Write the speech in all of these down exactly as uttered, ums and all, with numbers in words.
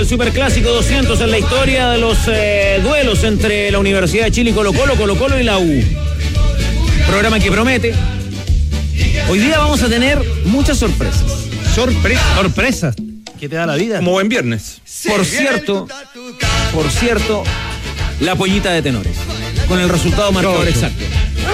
el Superclásico doscientos en la historia de los eh, duelos entre la Universidad de Chile y Colo-Colo, Colo-Colo y la U. Programa que promete. Hoy día vamos a tener muchas sorpresas. Sorpresas. Sorpresas. ¿Qué te da la vida? Como buen viernes. Por cierto, por cierto, la pollita de tenores. Con el resultado marcador exacto.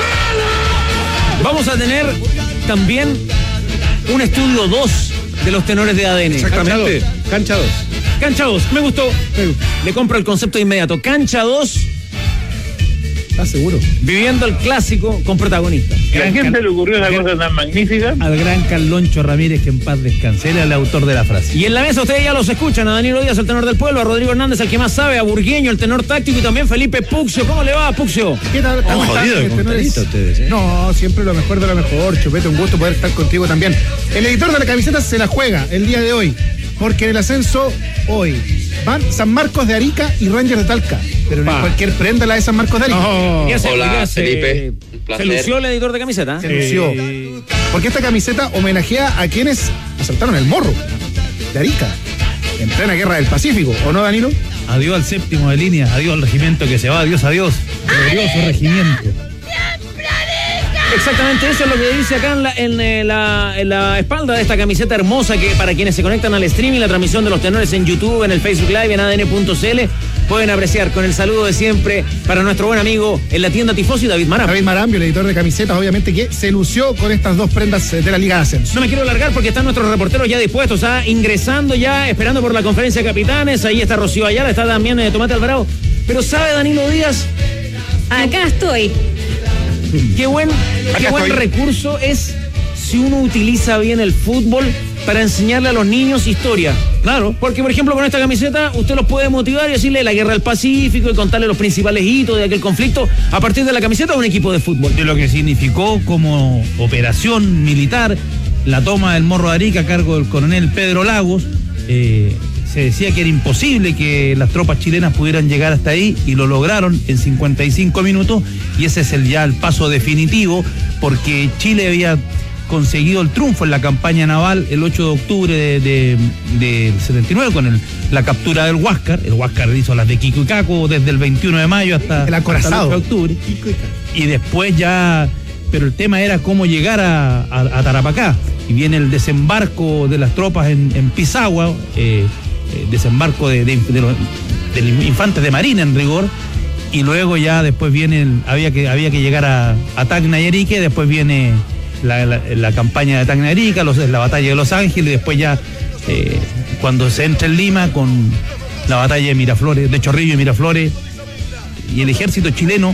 Vamos a tener también un estudio dos de los tenores de A D N. Exactamente. Cancha dos. Cancha dos, me gustó. Le compro el concepto de inmediato. Cancha dos. ¿Estás seguro? Viviendo el clásico con protagonistas. ¿A quién se le ocurrió una cosa tan magnífica? Al gran Carloncho Ramírez, que en paz descanse. Él es el autor de la frase. Y en la mesa ustedes ya los escuchan. A Danilo Díaz, el tenor del pueblo. A Rodrigo Hernández, el que más sabe. A Burgueño, el tenor táctico. Y también Felipe Puccio. ¿Cómo le va, Puccio? ¿Qué tal? Oh, jodido de comentarista ustedes, ¿eh? No, siempre lo mejor de lo mejor, Chupete. Un gusto poder estar contigo también. El editor de la camiseta se la juega el día de hoy. Porque en el ascenso, hoy, van San Marcos de Arica y Rangers de Talca. Pero no es cualquier prenda la de San Marcos de Arica. No. Hola, Hola, Felipe. Un placer. Se lució el editor de camiseta. Se lució. Porque esta camiseta homenajea a quienes asaltaron el morro de Arica en plena guerra del Pacífico, ¿o no, Danilo? Adiós al séptimo de línea, adiós al regimiento que se va, adiós, adiós. Glorioso regimiento. Exactamente eso es lo que dice acá en la, en, eh, la, en la espalda de esta camiseta hermosa, que para quienes se conectan al streaming, la transmisión de los tenores en YouTube, en el Facebook Live, en A D N punto C L, pueden apreciar con el saludo de siempre para nuestro buen amigo en la tienda Tifosi, David Marambio. David Marambio, el editor de camisetas, obviamente que se lució con estas dos prendas de la Liga de Ascenso. No me quiero largar porque están nuestros reporteros ya dispuestos, ¿ah? Ingresando ya, esperando por la conferencia de capitanes. Ahí está Rocío Ayala, está también eh, Tomate Alvarado. Pero ¿sabe Danilo Díaz? Acá estoy. Qué buen, qué buen recurso es si uno utiliza bien el fútbol para enseñarle a los niños historia. Claro, porque por ejemplo con esta camiseta usted los puede motivar y decirle la guerra del Pacífico y contarle los principales hitos de aquel conflicto a partir de la camiseta de un equipo de fútbol. De lo que significó como operación militar la toma del Morro de Arica a cargo del coronel Pedro Lagos. Eh, se decía que era imposible que las tropas chilenas pudieran llegar hasta ahí y lo lograron en cincuenta y cinco minutos, y ese es el ya el paso definitivo, porque Chile había conseguido el triunfo en la campaña naval el ocho de octubre del de, de, de setenta y nueve con el, la captura del Huáscar. El Huáscar hizo las de Quico y Caco desde el veintiuno de mayo hasta el, hasta el ocho de octubre, y después ya, pero el tema era cómo llegar a, a, a Tarapacá, y viene el desembarco de las tropas en, en Pisagua, eh, eh, desembarco de, de, de los de infantes de marina en rigor, y luego ya después viene el, había que había que llegar a, a Tacna y Arica, y después viene la, la, la campaña de Tacna y Arica, los, la batalla de Los Ángeles, y después ya eh, cuando se entra en Lima con la batalla de Miraflores, de Chorrillo y Miraflores, y el ejército chileno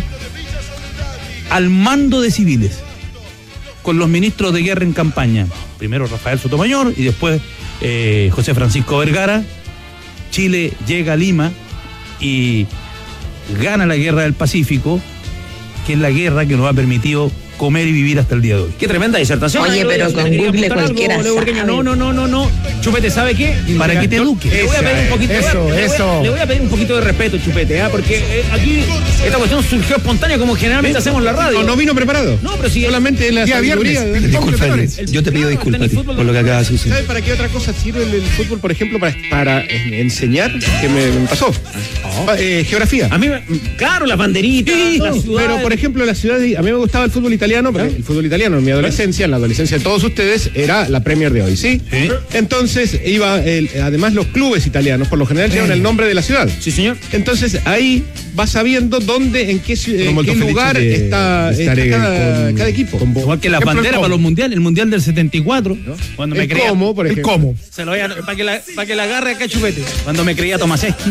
al mando de civiles, con los ministros de guerra en campaña, primero Rafael Sotomayor y después eh, José Francisco Vergara. Chile llega a Lima y gana la guerra del Pacífico, que es la guerra que nos ha permitido comer y vivir hasta el día de hoy. Qué tremenda disertación. Oye, ¿no? pero Yo con Google cualquiera sabe. No, no, no, no, no. Chupete, ¿sabe qué? Para que te eduques. Le voy a pedir un poquito, Eso, le voy a- eso. Le voy a pedir un poquito de respeto, Chupete, ¿ah? Porque eh, aquí esta cuestión surgió espontánea como generalmente hacemos la radio. No, no vino preparado. No, pero si solamente la Día sabiduría. viernes. Disculpa, El- yo te pido claro, disculpas tenis a ti fútbol por lo que acaba de ¿Sabe suceder. para qué otra cosa sirve el, el fútbol, por ejemplo, para, para eh, enseñar? Que me, me pasó. Pa- eh, geografía. A mí, me- claro, las banderitas, Sí, las ciudades. pero por ejemplo la ciudad de, a mí me gustaba el fútbol italiano, porque el fútbol italiano en mi adolescencia, en la adolescencia de todos ustedes, era la Premier de hoy, ¿sí? Sí. Entonces iba, el- además los clubes italianos por lo general llevan el nombre de la ciudad. Sí, señor. Entonces ahí vas sabiendo dónde, en qué, ci- en molto qué felice lugar de- está, de está stare cada, con- cada equipo. con vos. Igual que las Ejemplo, el banderas cómo. para los mundiales, el mundial del setenta y cuatro, cuando me El creía, cómo, por El ejemplo. cómo. Se lo voy a, para que la, para que la agarre acá, Chupete. Cuando me creía Tomaseski.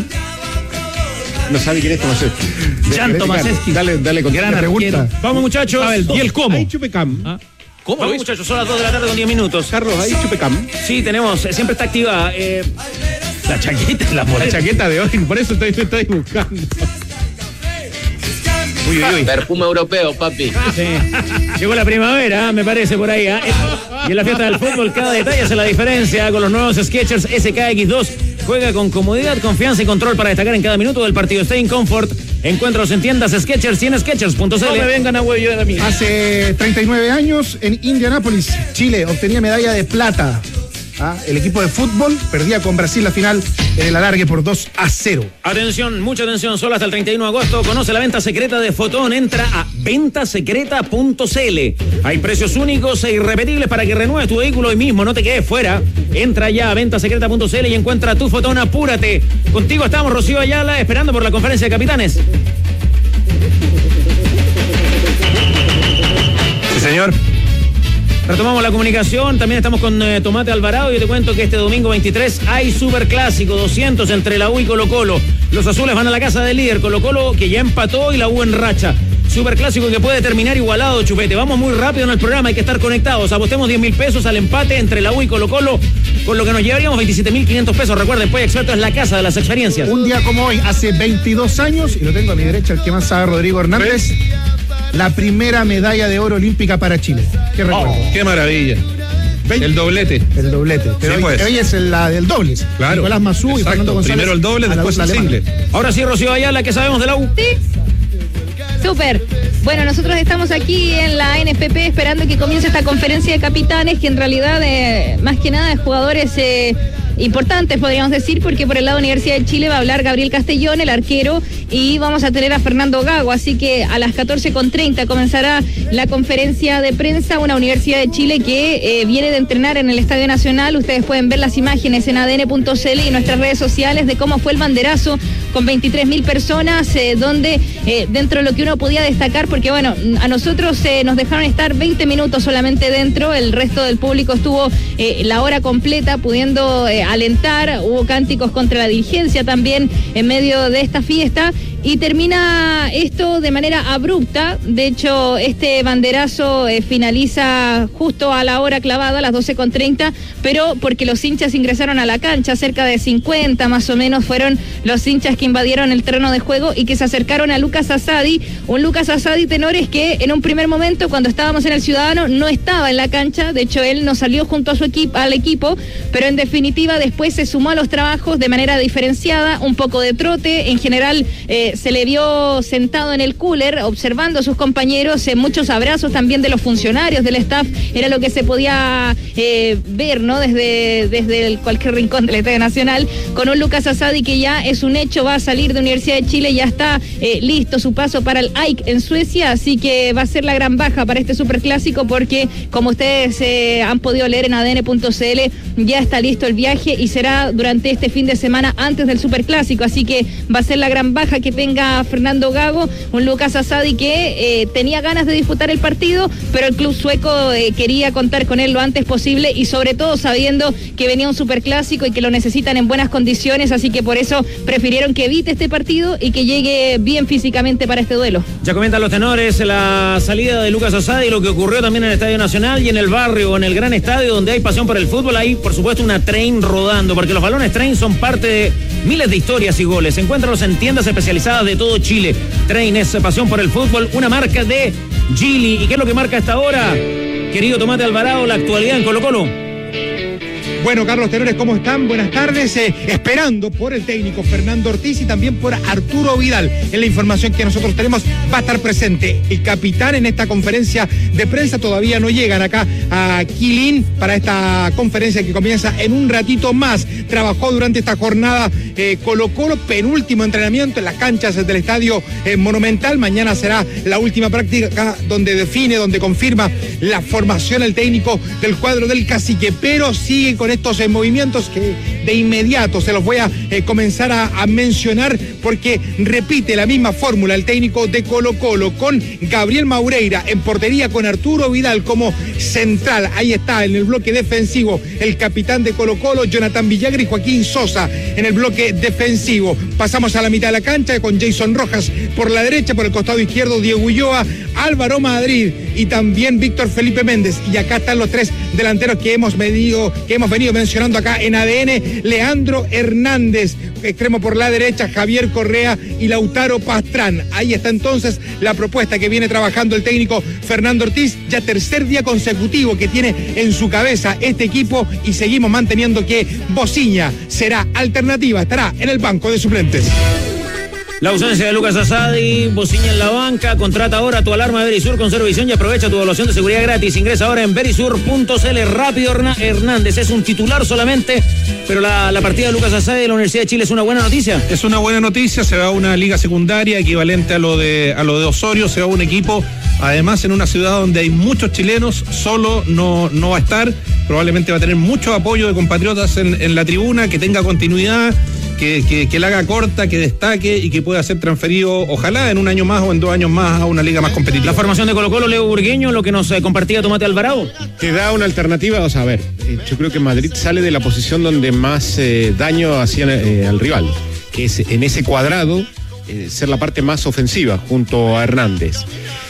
No sabe quién es Tomaseski. Jan Tomaseski. Dale, dale con Gran la pregunta. arquero. Vamos, muchachos. ¿Sabe el- y el cómo? Ahí Chupecam. Ah, ¿Cómo? Vamos, muchachos, son las dos de la tarde con diez minutos. Carlos, ahí Chupecam. Sí, tenemos, eh, siempre está activada. Eh, la chaqueta, la La polera. chaqueta de hoy, por eso estoy, estoy buscando. uy, uy, uy. Perfume europeo, papi. Sí. Llegó la primavera, me parece, por ahí. ¿eh? Y en la fiesta del fútbol cada detalle hace la diferencia. Con los nuevos Skechers S K X dos juega con comodidad, confianza y control para destacar en cada minuto del partido. Stay in comfort. Encuentros en tiendas Skechers y en skechers punto c l. No me vengan a huevo de mí. Hace treinta y nueve años en Indianápolis, Chile, obtenía medalla de plata ¿ah? El equipo de fútbol perdía con Brasil la final en el alargue por dos a cero. Atención, mucha atención, solo hasta el treinta y uno de agosto. Conoce la venta secreta de Fotón. Entra a venta secreta punto c l. Hay precios únicos e irrepetibles para que renueves tu vehículo hoy mismo, no te quedes fuera. Entra ya a venta secreta punto c l y encuentra tu Fotón. Apúrate. Contigo estamos, Rocío Ayala, esperando por la conferencia de capitanes. Sí, señor. Retomamos la comunicación, también estamos con eh, Tomate Alvarado y te cuento que este domingo veintitrés hay superclásico, doscientos entre la U y Colo Colo. Los azules van a la casa del líder, Colo Colo que ya empató y la U en racha. Superclásico que puede terminar igualado, Chupete. Vamos muy rápido en el programa, hay que estar conectados. Apostemos diez mil pesos al empate entre la U y Colo Colo, con lo que nos llevaríamos veintisiete mil quinientos pesos. Recuerden, Polla Experto es la casa de las experiencias. Un día como hoy, hace veintidós años, y lo tengo a mi derecha, el que más sabe, Rodrigo Hernández, la primera medalla de oro olímpica para Chile. ¿Qué recuerdo? Oh, qué maravilla. El doblete. El doblete. Pero sí, hoy, pues. hoy es la del dobles. Claro. Nicolás Mazú y Fernando González. Primero el doble, después el single. Ahora sí, Rocío Ayala, ¿qué sabemos de la U? Sí. Súper. Bueno, nosotros estamos aquí en la N F P esperando que comience esta conferencia de capitanes, que en realidad, eh, más que nada, de jugadores eh, importantes, podríamos decir, porque por el lado de Universidad de Chile va a hablar Gabriel Castellón, el arquero, y vamos a tener a Fernando Gago, así que a las catorce con treinta comenzará la conferencia de prensa. Una Universidad de Chile que eh, viene de entrenar en el Estadio Nacional. Ustedes pueden ver las imágenes en a d n punto c l y en nuestras redes sociales de cómo fue el banderazo con veintitrés mil personas, eh, donde eh, dentro de lo que uno podía destacar, porque bueno, a nosotros eh, nos dejaron estar veinte minutos solamente dentro, el resto del público estuvo eh, la hora completa pudiendo eh, alentar, hubo cánticos contra la dirigencia también en medio de esta fiesta. Y termina esto de manera abrupta. De hecho, este banderazo eh, finaliza justo a la hora clavada, a las doce con treinta, pero porque los hinchas ingresaron a la cancha, cerca de cincuenta más o menos fueron los hinchas que invadieron el terreno de juego y que se acercaron a Lucas Asadi. Un Lucas Asadi, tenores, que en un primer momento, cuando estábamos en el Ciudadano, no estaba en la cancha. De hecho, él no salió junto a su equipo, al equipo, pero en definitiva después se sumó a los trabajos de manera diferenciada, un poco de trote. En general, eh, se le vio sentado en el cooler observando a sus compañeros, eh, muchos abrazos también de los funcionarios, del staff, era lo que se podía eh, ver, ¿no? Desde, desde el, cualquier rincón del Estadio Nacional, con un Lucas Asadi que ya es un hecho, va a salir de Universidad de Chile, ya está eh, listo su paso para el A I C en Suecia, así que va a ser la gran baja para este superclásico, porque como ustedes eh, han podido leer en a d n punto c l, ya está listo el viaje y será durante este fin de semana antes del superclásico, así que va a ser la gran baja que tenga Fernando Gago, un Lucas Asadi que eh, tenía ganas de disputar el partido, pero el club sueco eh, quería contar con él lo antes posible y sobre todo sabiendo que venía un superclásico y que lo necesitan en buenas condiciones, así que por eso prefirieron que evite este partido y que llegue bien físicamente para este duelo. Ya comentan los tenores la salida de Lucas Asadi y lo que ocurrió también en el Estadio Nacional y en el barrio, en el gran estadio donde hay pasión por el fútbol. Hay por supuesto una train rodando, porque los balones train son parte de miles de historias y goles. Encuéntralos en tiendas especializadas de todo Chile. Train es pasión por el fútbol, una marca de Geely. ¿Y qué es lo que marca hasta ahora, querido Tomate Alvarado, la actualidad en Colo Colo? Bueno, Carlos Tenores, ¿cómo están? Buenas tardes. Eh, esperando por el técnico Fernando Ortiz y también por Arturo Vidal. En la información que nosotros tenemos va a estar presente el capitán en esta conferencia de prensa. Todavía no llegan acá a Quilín para esta conferencia que comienza en un ratito más. Trabajó durante esta jornada eh, Colo Colo, penúltimo entrenamiento en las canchas del Estadio eh, Monumental. Mañana será la última práctica donde define, donde confirma la formación el técnico del cuadro del Cacique, pero sigue con estos eh, movimientos que de inmediato se los voy a eh, comenzar a, a mencionar, porque repite la misma fórmula el técnico de Colo Colo, con Gabriel Maureira en portería, con Arturo Vidal como central. Ahí está en el bloque defensivo el capitán de Colo Colo, Jonathan Villagra, y Joaquín Sosa en el bloque defensivo. Pasamos a la mitad de la cancha con Jason Rojas por la derecha, por el costado izquierdo Diego Ulloa, Álvaro Madrid y también Víctor Felipe Méndez. Y acá están los tres delanteros que hemos medido, que hemos venido mencionando acá en A D N. Leandro Hernández, extremo por la derecha, Javier Correa y Lautaro Pastrán. Ahí está entonces la propuesta que viene trabajando el técnico Fernando Ortiz, ya tercer día consecutivo que tiene en su cabeza este equipo, y seguimos manteniendo que Bociña será alternativa, estará en el banco de suplentes. La ausencia de Lucas Asadi, bocina en la banca, contrata ahora tu alarma Verisur con Servivisión y aprovecha tu evaluación de seguridad gratis. Ingresa ahora en verisur punto c l. Rápido Hernández es un titular solamente, pero la, la partida de Lucas Asadi de la Universidad de Chile es una buena noticia. Es una buena noticia, se va a una liga secundaria equivalente a lo de a lo de Osorio, se va a un equipo, además en una ciudad donde hay muchos chilenos, solo no, no va a estar, probablemente va a tener mucho apoyo de compatriotas en, en la tribuna, que tenga continuidad, que, que, que la haga corta, que destaque y que pueda ser transferido, ojalá en un año más o en dos años más, a una liga más competitiva. La formación de Colo-Colo, Leo Burgueño, lo que nos eh, compartía Tomate Alvarado. Te da una alternativa, o sea, a ver, eh, yo creo que Madrid sale de la posición donde más eh, daño hacía eh, al rival, que es en ese cuadrado eh, ser la parte más ofensiva junto a Hernández.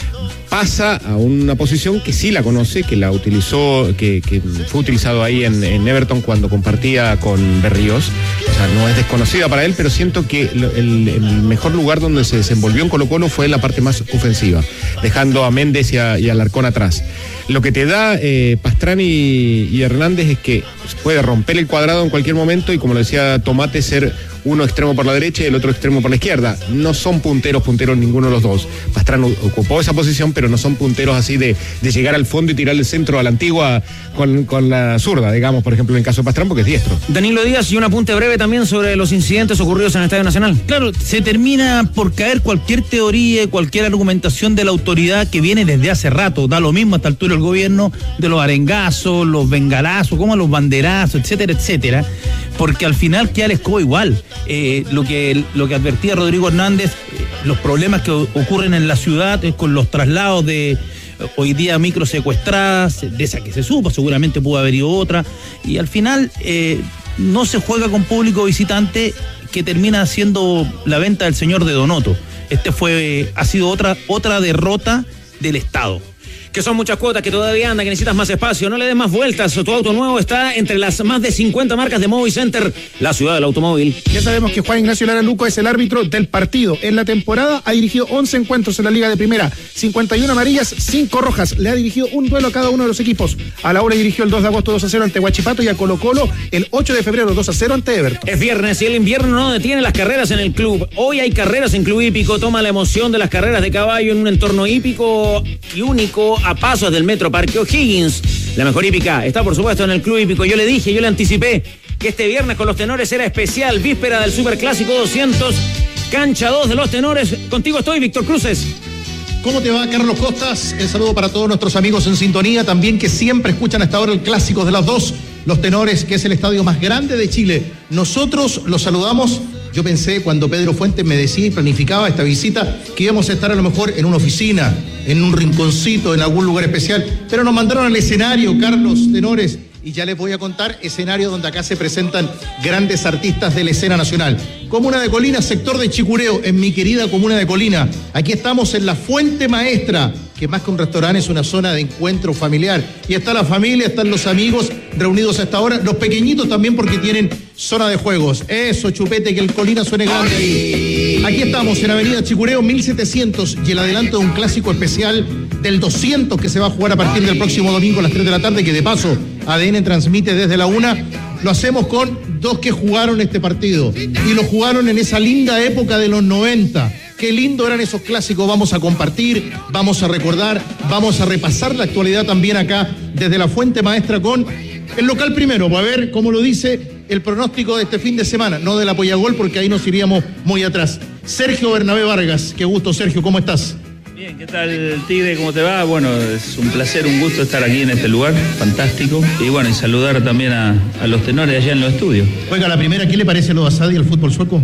Pasa a una posición que sí la conoce, que la utilizó, que, que fue utilizado ahí en, en Everton cuando compartía con Berríos. O sea, no es desconocida para él, pero siento que el, el mejor lugar donde se desenvolvió en Colo-Colo fue la parte más ofensiva, dejando a Méndez y a, y a Alarcón atrás. Lo que te da eh, Pastrán y, y Hernández es que puede romper el cuadrado en cualquier momento y, como lo decía Tomate, ser uno extremo por la derecha y el otro extremo por la izquierda. No son punteros, punteros ninguno de los dos. Pastrán ocupó esa posición, pero no son punteros así de, de llegar al fondo y tirar el centro a la antigua con, con la zurda, digamos, por ejemplo, en el caso de Pastrán, porque es diestro. Danilo Díaz, y un apunte breve también sobre los incidentes ocurridos en el Estadio Nacional. Claro, se termina por caer cualquier teoría, cualquier argumentación de la autoridad que viene desde hace rato, da lo mismo a esta altura el gobierno, de los arengazos, los bengalazos, como los banderazos, etcétera, etcétera, porque al final queda la escoba igual. Eh, lo que lo que advertía Rodrigo Hernández, eh, los problemas que o- ocurren en la ciudad eh, con los traslados de eh, hoy día micro secuestradas, de esa que se supo, seguramente pudo haber ido otra, y al final eh, no se juega con público visitante, que termina siendo la venta del señor de Donoto. Este fue, eh, ha sido otra, otra derrota del Estado. Que son muchas cuotas, que todavía anda, que necesitas más espacio, no le des más vueltas. Tu auto nuevo está entre las más de cincuenta marcas de Movicenter, la ciudad del automóvil. Ya sabemos que Juan Ignacio Lara Luco es el árbitro del partido. En la temporada ha dirigido once encuentros en la Liga de Primera, cincuenta y una amarillas, cinco rojas. Le ha dirigido un duelo a cada uno de los equipos. A la U le dirigió el dos de agosto dos a cero ante Huachipato y a Colo Colo el ocho de febrero dos a cero ante Everton. Es viernes y el invierno no detiene las carreras en el club. Hoy hay carreras en Club Hípico. Toma la emoción de las carreras de caballo en un entorno hípico y único a pasos del Metro Parque O'Higgins. La mejor hípica está, por supuesto, en el Club Hípico. Yo le dije, yo le anticipé que este viernes con los tenores era especial, víspera del Superclásico doscientos, cancha dos de los tenores. Contigo estoy, Víctor Cruces. ¿Cómo te va, Carlos Costas? El saludo para todos nuestros amigos en sintonía, también que siempre escuchan hasta ahora el clásico de las dos, los tenores, que es el estadio más grande de Chile. Nosotros los saludamos. Yo pensé, cuando Pedro Fuentes me decía y planificaba esta visita, que íbamos a estar a lo mejor en una oficina, en un rinconcito, en algún lugar especial, pero nos mandaron al escenario, Carlos, tenores, y ya les voy a contar, escenario donde acá se presentan grandes artistas de la escena nacional. Comuna de Colina, sector de Chicureo, en mi querida comuna de Colina. Aquí estamos en la Fuente Maestra, que más que un restaurante es una zona de encuentro familiar. Y está la familia, están los amigos reunidos a esta hora, los pequeñitos también porque tienen zona de juegos. Eso, chupete, que el Colina suene grande ahí. Aquí estamos en Avenida Chicureo mil setecientos y el adelanto de un clásico especial del doscientos que se va a jugar a partir del próximo domingo a las tres de la tarde, que de paso A D N transmite desde la una. Lo hacemos con dos que jugaron este partido y lo jugaron en esa linda época de los noventa. Qué lindo eran esos clásicos. Vamos a compartir, vamos a recordar, vamos a repasar la actualidad también acá desde la Fuente Maestra con el local primero, para ver cómo lo dice el pronóstico de este fin de semana, no del apoyagol porque ahí nos iríamos muy atrás. Sergio Bernabé Vargas, qué gusto, Sergio, ¿cómo estás? Bien, ¿qué tal, Tigre? ¿Cómo te va? Bueno, es un placer, un gusto estar aquí en este lugar, fantástico. Y bueno, y saludar también a, a los tenores allá en los estudios. Oiga, la primera, ¿qué le parece lo de Asadi al fútbol sueco?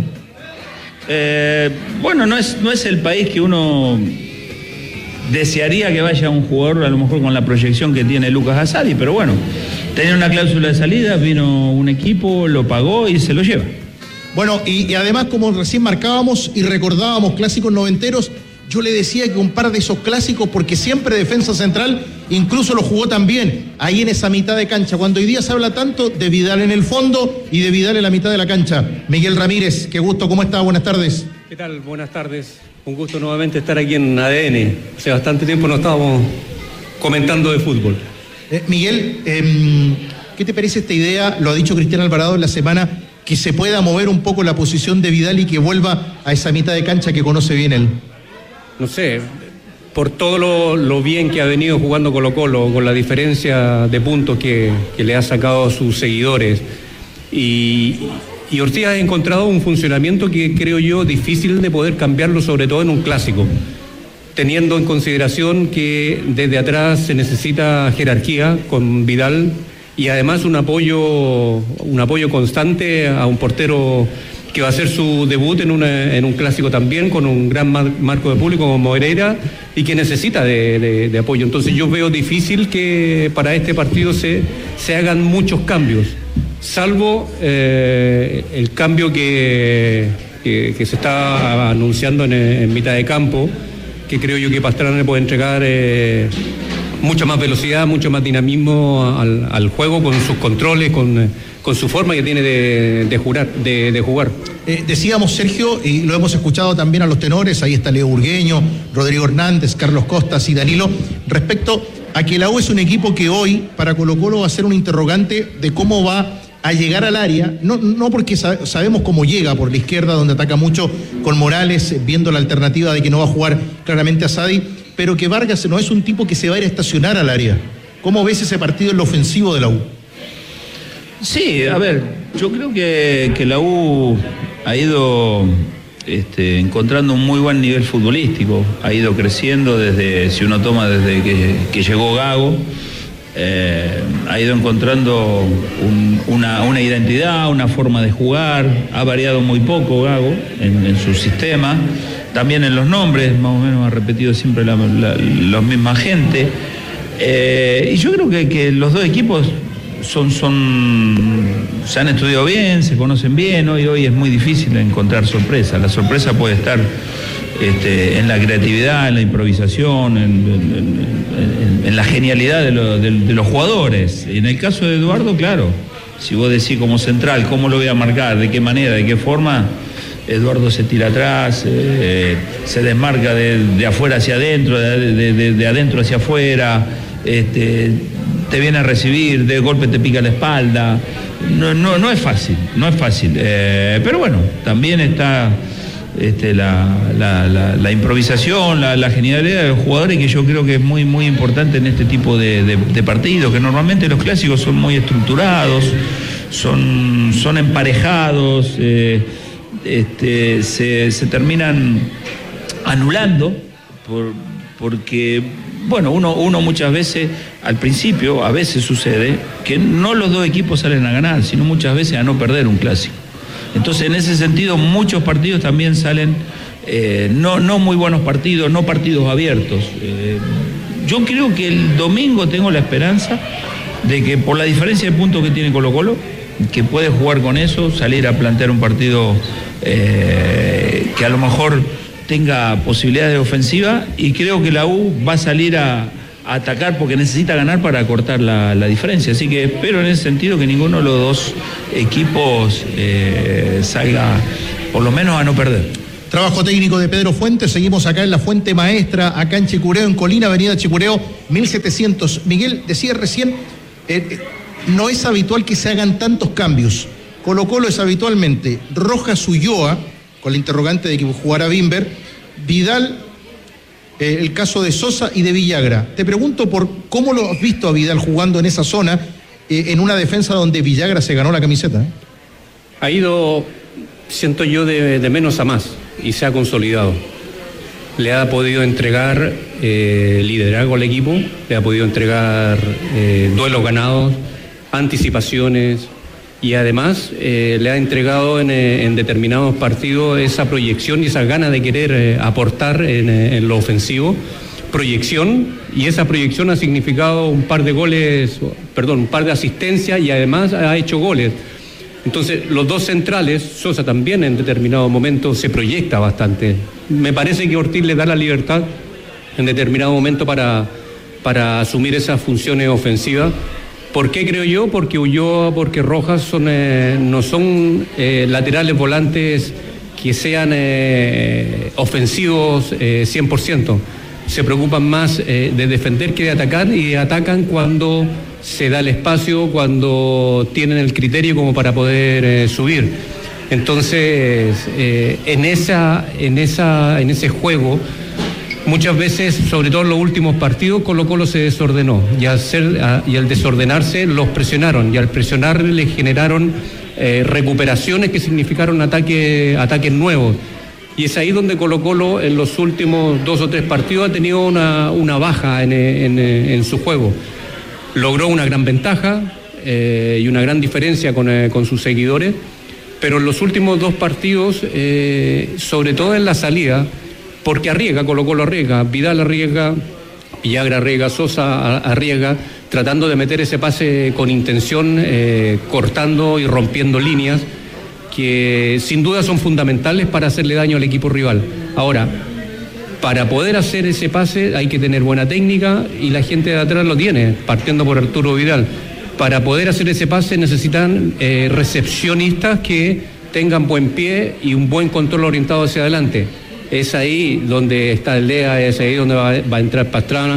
Eh, bueno, no es, no es el país que uno desearía que vaya un jugador, a lo mejor con la proyección que tiene Lucas Asadi, pero bueno, tenía una cláusula de salida, vino un equipo, lo pagó y se lo lleva. Bueno, y, y además, como recién marcábamos y recordábamos clásicos noventeros, yo le decía que un par de esos clásicos, porque siempre defensa central, incluso lo jugó también ahí en esa mitad de cancha. Cuando hoy día se habla tanto de Vidal en el fondo y de Vidal en la mitad de la cancha. Miguel Ramírez, qué gusto, ¿cómo está? Buenas tardes. ¿Qué tal? Buenas tardes. Un gusto nuevamente estar aquí en A D N. Hace bastante tiempo no estábamos comentando de fútbol. Eh, Miguel, eh, ¿qué te parece esta idea? Lo ha dicho Cristian Alvarado en la semana, que se pueda mover un poco la posición de Vidal y que vuelva a esa mitad de cancha que conoce bien él? No sé, por todo lo, lo bien que ha venido jugando Colo-Colo, con la diferencia de puntos que, que le ha sacado a sus seguidores. Y, y Ortiz ha encontrado un funcionamiento que creo yo difícil de poder cambiarlo, sobre todo en un clásico, teniendo en consideración que desde atrás se necesita jerarquía con Vidal y además un apoyo, un apoyo constante a un portero que va a hacer su debut en, una, en un clásico también, con un gran mar, marco de público como Moreira, y que necesita de, de, de apoyo. Entonces yo veo difícil que para este partido se, se hagan muchos cambios, salvo eh, el cambio que, que, que se está anunciando en, en mitad de campo, que creo yo que Pastrana le puede entregar eh, mucha más velocidad, mucho más dinamismo al, al juego, con sus controles, con, con su forma que tiene de, de, jurar, de, de jugar. Eh, decíamos, Sergio, y lo hemos escuchado también a los tenores, ahí está Leo Burgueño, Rodrigo Hernández, Carlos Costas y Danilo, respecto a que la U es un equipo que hoy para Colo-Colo va a ser un interrogante de cómo va a llegar al área, no, no porque sab- sabemos cómo llega por la izquierda, donde ataca mucho con Morales, viendo la alternativa de que no va a jugar claramente a Sadi, pero que Vargas no es un tipo que se va a ir a estacionar al área. ¿Cómo ves ese partido en lo ofensivo de la U? Sí, a ver, yo creo que, que la U ha ido este, encontrando un muy buen nivel futbolístico, ha ido creciendo desde, si uno toma desde que, que llegó Gago, eh, ha ido encontrando un, una, una identidad, una forma de jugar, ha variado muy poco Gago en, en su sistema, también en los nombres, más o menos ha repetido siempre la, la, la misma gente, eh, y yo creo que, que los dos equipos Son, son, se han estudiado bien, se conocen bien, hoy, hoy es muy difícil encontrar sorpresa. La sorpresa puede estar este, en la creatividad, en la improvisación, en, en, en, en la genialidad de, lo, de, de los jugadores. En el caso de Eduardo, claro, si vos decís como central, cómo lo voy a marcar, de qué manera, de qué forma, Eduardo se tira atrás, eh, se desmarca de, de afuera hacia adentro, de, de, de, de adentro hacia afuera, este, te viene a recibir, de golpe te pica la espalda. No, no, no es fácil, no es fácil. Eh, pero bueno, también está este, la, la, la, la improvisación, la, la genialidad de los jugadores, que yo creo que es muy, muy importante en este tipo de, de, de partidos, que normalmente los clásicos son muy estructurados, son, son emparejados, eh, este, se, se terminan anulando por, porque... Bueno, uno, uno muchas veces, al principio, a veces sucede que no los dos equipos salen a ganar, sino muchas veces a no perder un clásico. Entonces, en ese sentido, muchos partidos también salen eh, no, no muy buenos partidos, no partidos abiertos. Eh, yo creo que el domingo tengo la esperanza de que, por la diferencia de puntos que tiene Colo-Colo, que puede jugar con eso, salir a plantear un partido eh, que a lo mejor tenga posibilidades de ofensiva, y creo que la U va a salir a, a atacar porque necesita ganar para acortar la, la diferencia. Así que espero en ese sentido que ninguno de los dos equipos eh, salga por lo menos a no perder. Trabajo técnico de Pedro Fuentes, seguimos acá en la Fuente Maestra, acá en Chicureo, en Colina, avenida Chicureo, mil setecientos. Miguel, decía recién, eh, no es habitual que se hagan tantos cambios. Colo-Colo es habitualmente Rojas, Ulloa, con la interrogante de que jugara Bimber, Vidal, eh, el caso de Sosa y de Villagra. Te pregunto por cómo lo has visto a Vidal jugando en esa zona, eh, en una defensa donde Villagra se ganó la camiseta. ¿eh? Ha ido, siento yo, de, de menos a más y se ha consolidado. Le ha podido entregar eh, liderazgo al equipo, le ha podido entregar eh, duelos ganados, anticipaciones, y además eh, le ha entregado en, en determinados partidos esa proyección y esas ganas de querer eh, aportar en, en lo ofensivo, proyección, y esa proyección ha significado un par de goles, perdón, un par de asistencias, y además ha hecho goles. Entonces, los dos centrales, Sosa también en determinados momentos se proyecta bastante. Me parece que Ortiz le da la libertad en determinado momento para, para asumir esas funciones ofensivas. ¿Por qué creo yo? Porque Ulloa, porque Rojas son, eh, no son eh, laterales volantes que sean eh, ofensivos eh, cien por ciento. Se preocupan más eh, de defender que de atacar, y atacan cuando se da el espacio cuando tienen el criterio como para poder eh, subir. Entonces, eh, en, esa, en, esa, en ese juego, muchas veces, sobre todo en los últimos partidos, Colo Colo se desordenó y al, ser, a, y al desordenarse los presionaron y al presionar les generaron eh, recuperaciones que significaron ataque, ataques nuevos. Y es ahí donde Colo Colo en los últimos dos o tres partidos ha tenido una, una baja en, en, en su juego. Logró una gran ventaja eh, y una gran diferencia con, eh, con sus seguidores, pero en los últimos dos partidos, eh, sobre todo en la salida, porque arriesga, Colo Colo arriesga, Vidal arriesga, Villagra arriesga, Sosa arriesga, tratando de meter ese pase con intención, eh, cortando y rompiendo líneas, que sin duda son fundamentales para hacerle daño al equipo rival. Ahora, para poder hacer ese pase hay que tener buena técnica y la gente de atrás lo tiene, partiendo por Arturo Vidal. Para poder hacer ese pase necesitan eh, recepcionistas que tengan buen pie y un buen control orientado hacia adelante. Es ahí donde está Aldea, es ahí donde va, va a entrar Pastrana.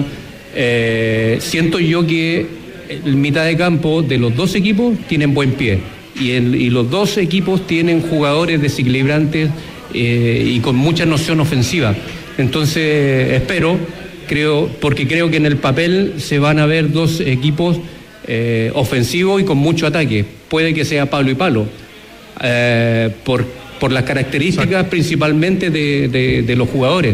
Eh, siento yo que el mitad de campo de los dos equipos tienen buen pie. Y, el, y los dos equipos tienen jugadores desequilibrantes eh, y con mucha noción ofensiva. Entonces espero, creo, porque creo que en el papel se van a ver dos equipos eh, ofensivos y con mucho ataque. Puede que sea palo y palo, eh, por, por las características Exacto. principalmente de, de, de los jugadores.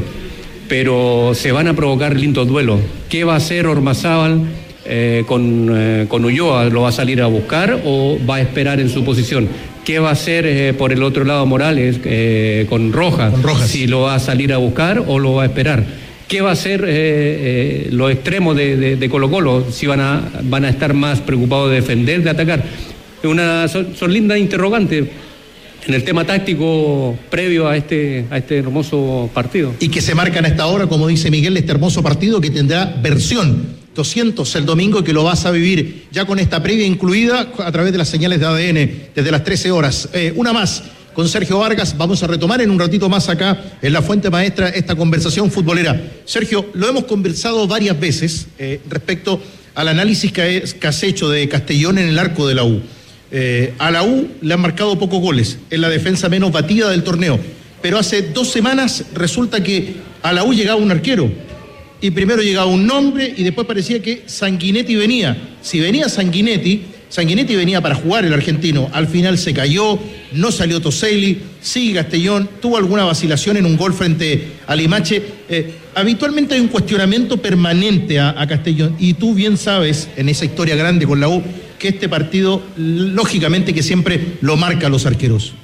Pero se van a provocar lindos duelos. ¿Qué va a hacer Ormazábal? Eh, con, eh, con Ulloa, ¿lo va a salir a buscar o va a esperar en su posición? ¿Qué va a hacer eh, por el otro lado Morales eh, con Rojas? Con Rojas? Si lo va a salir a buscar o lo va a esperar. ¿Qué va a hacer eh, eh, los extremos de, de, de Colo Colo? Si van a, van a estar más preocupados de defender, de atacar. Una, son, son lindas interrogantes en el tema táctico previo a este, a este hermoso partido. Y que se marcan a esta hora, como dice Miguel, este hermoso partido que tendrá versión doscientos el domingo y que lo vas a vivir ya con esta previa incluida a través de las señales de A D N desde las trece horas. Eh, una más con Sergio Vargas, vamos a retomar en un ratito más acá en la Fuente Maestra esta conversación futbolera. Sergio, lo hemos conversado varias veces eh, respecto al análisis que, es, que has hecho de Castellón en el arco de la U. Eh, a la U le han marcado pocos goles, es la defensa menos batida del torneo, pero hace dos semanas resulta que a la U llegaba un arquero. Y primero llegaba un nombre y después parecía que Sanguinetti venía. Si venía Sanguinetti, Sanguinetti venía para jugar el argentino. Al final se cayó, no salió Toselli, sigue Castellón, tuvo alguna vacilación en un gol frente a Limache. Eh, habitualmente hay un cuestionamiento permanente a, a Castellón. Y tú bien sabes, en esa historia grande con la U, que este partido, lógicamente que siempre lo marca a los arqueros.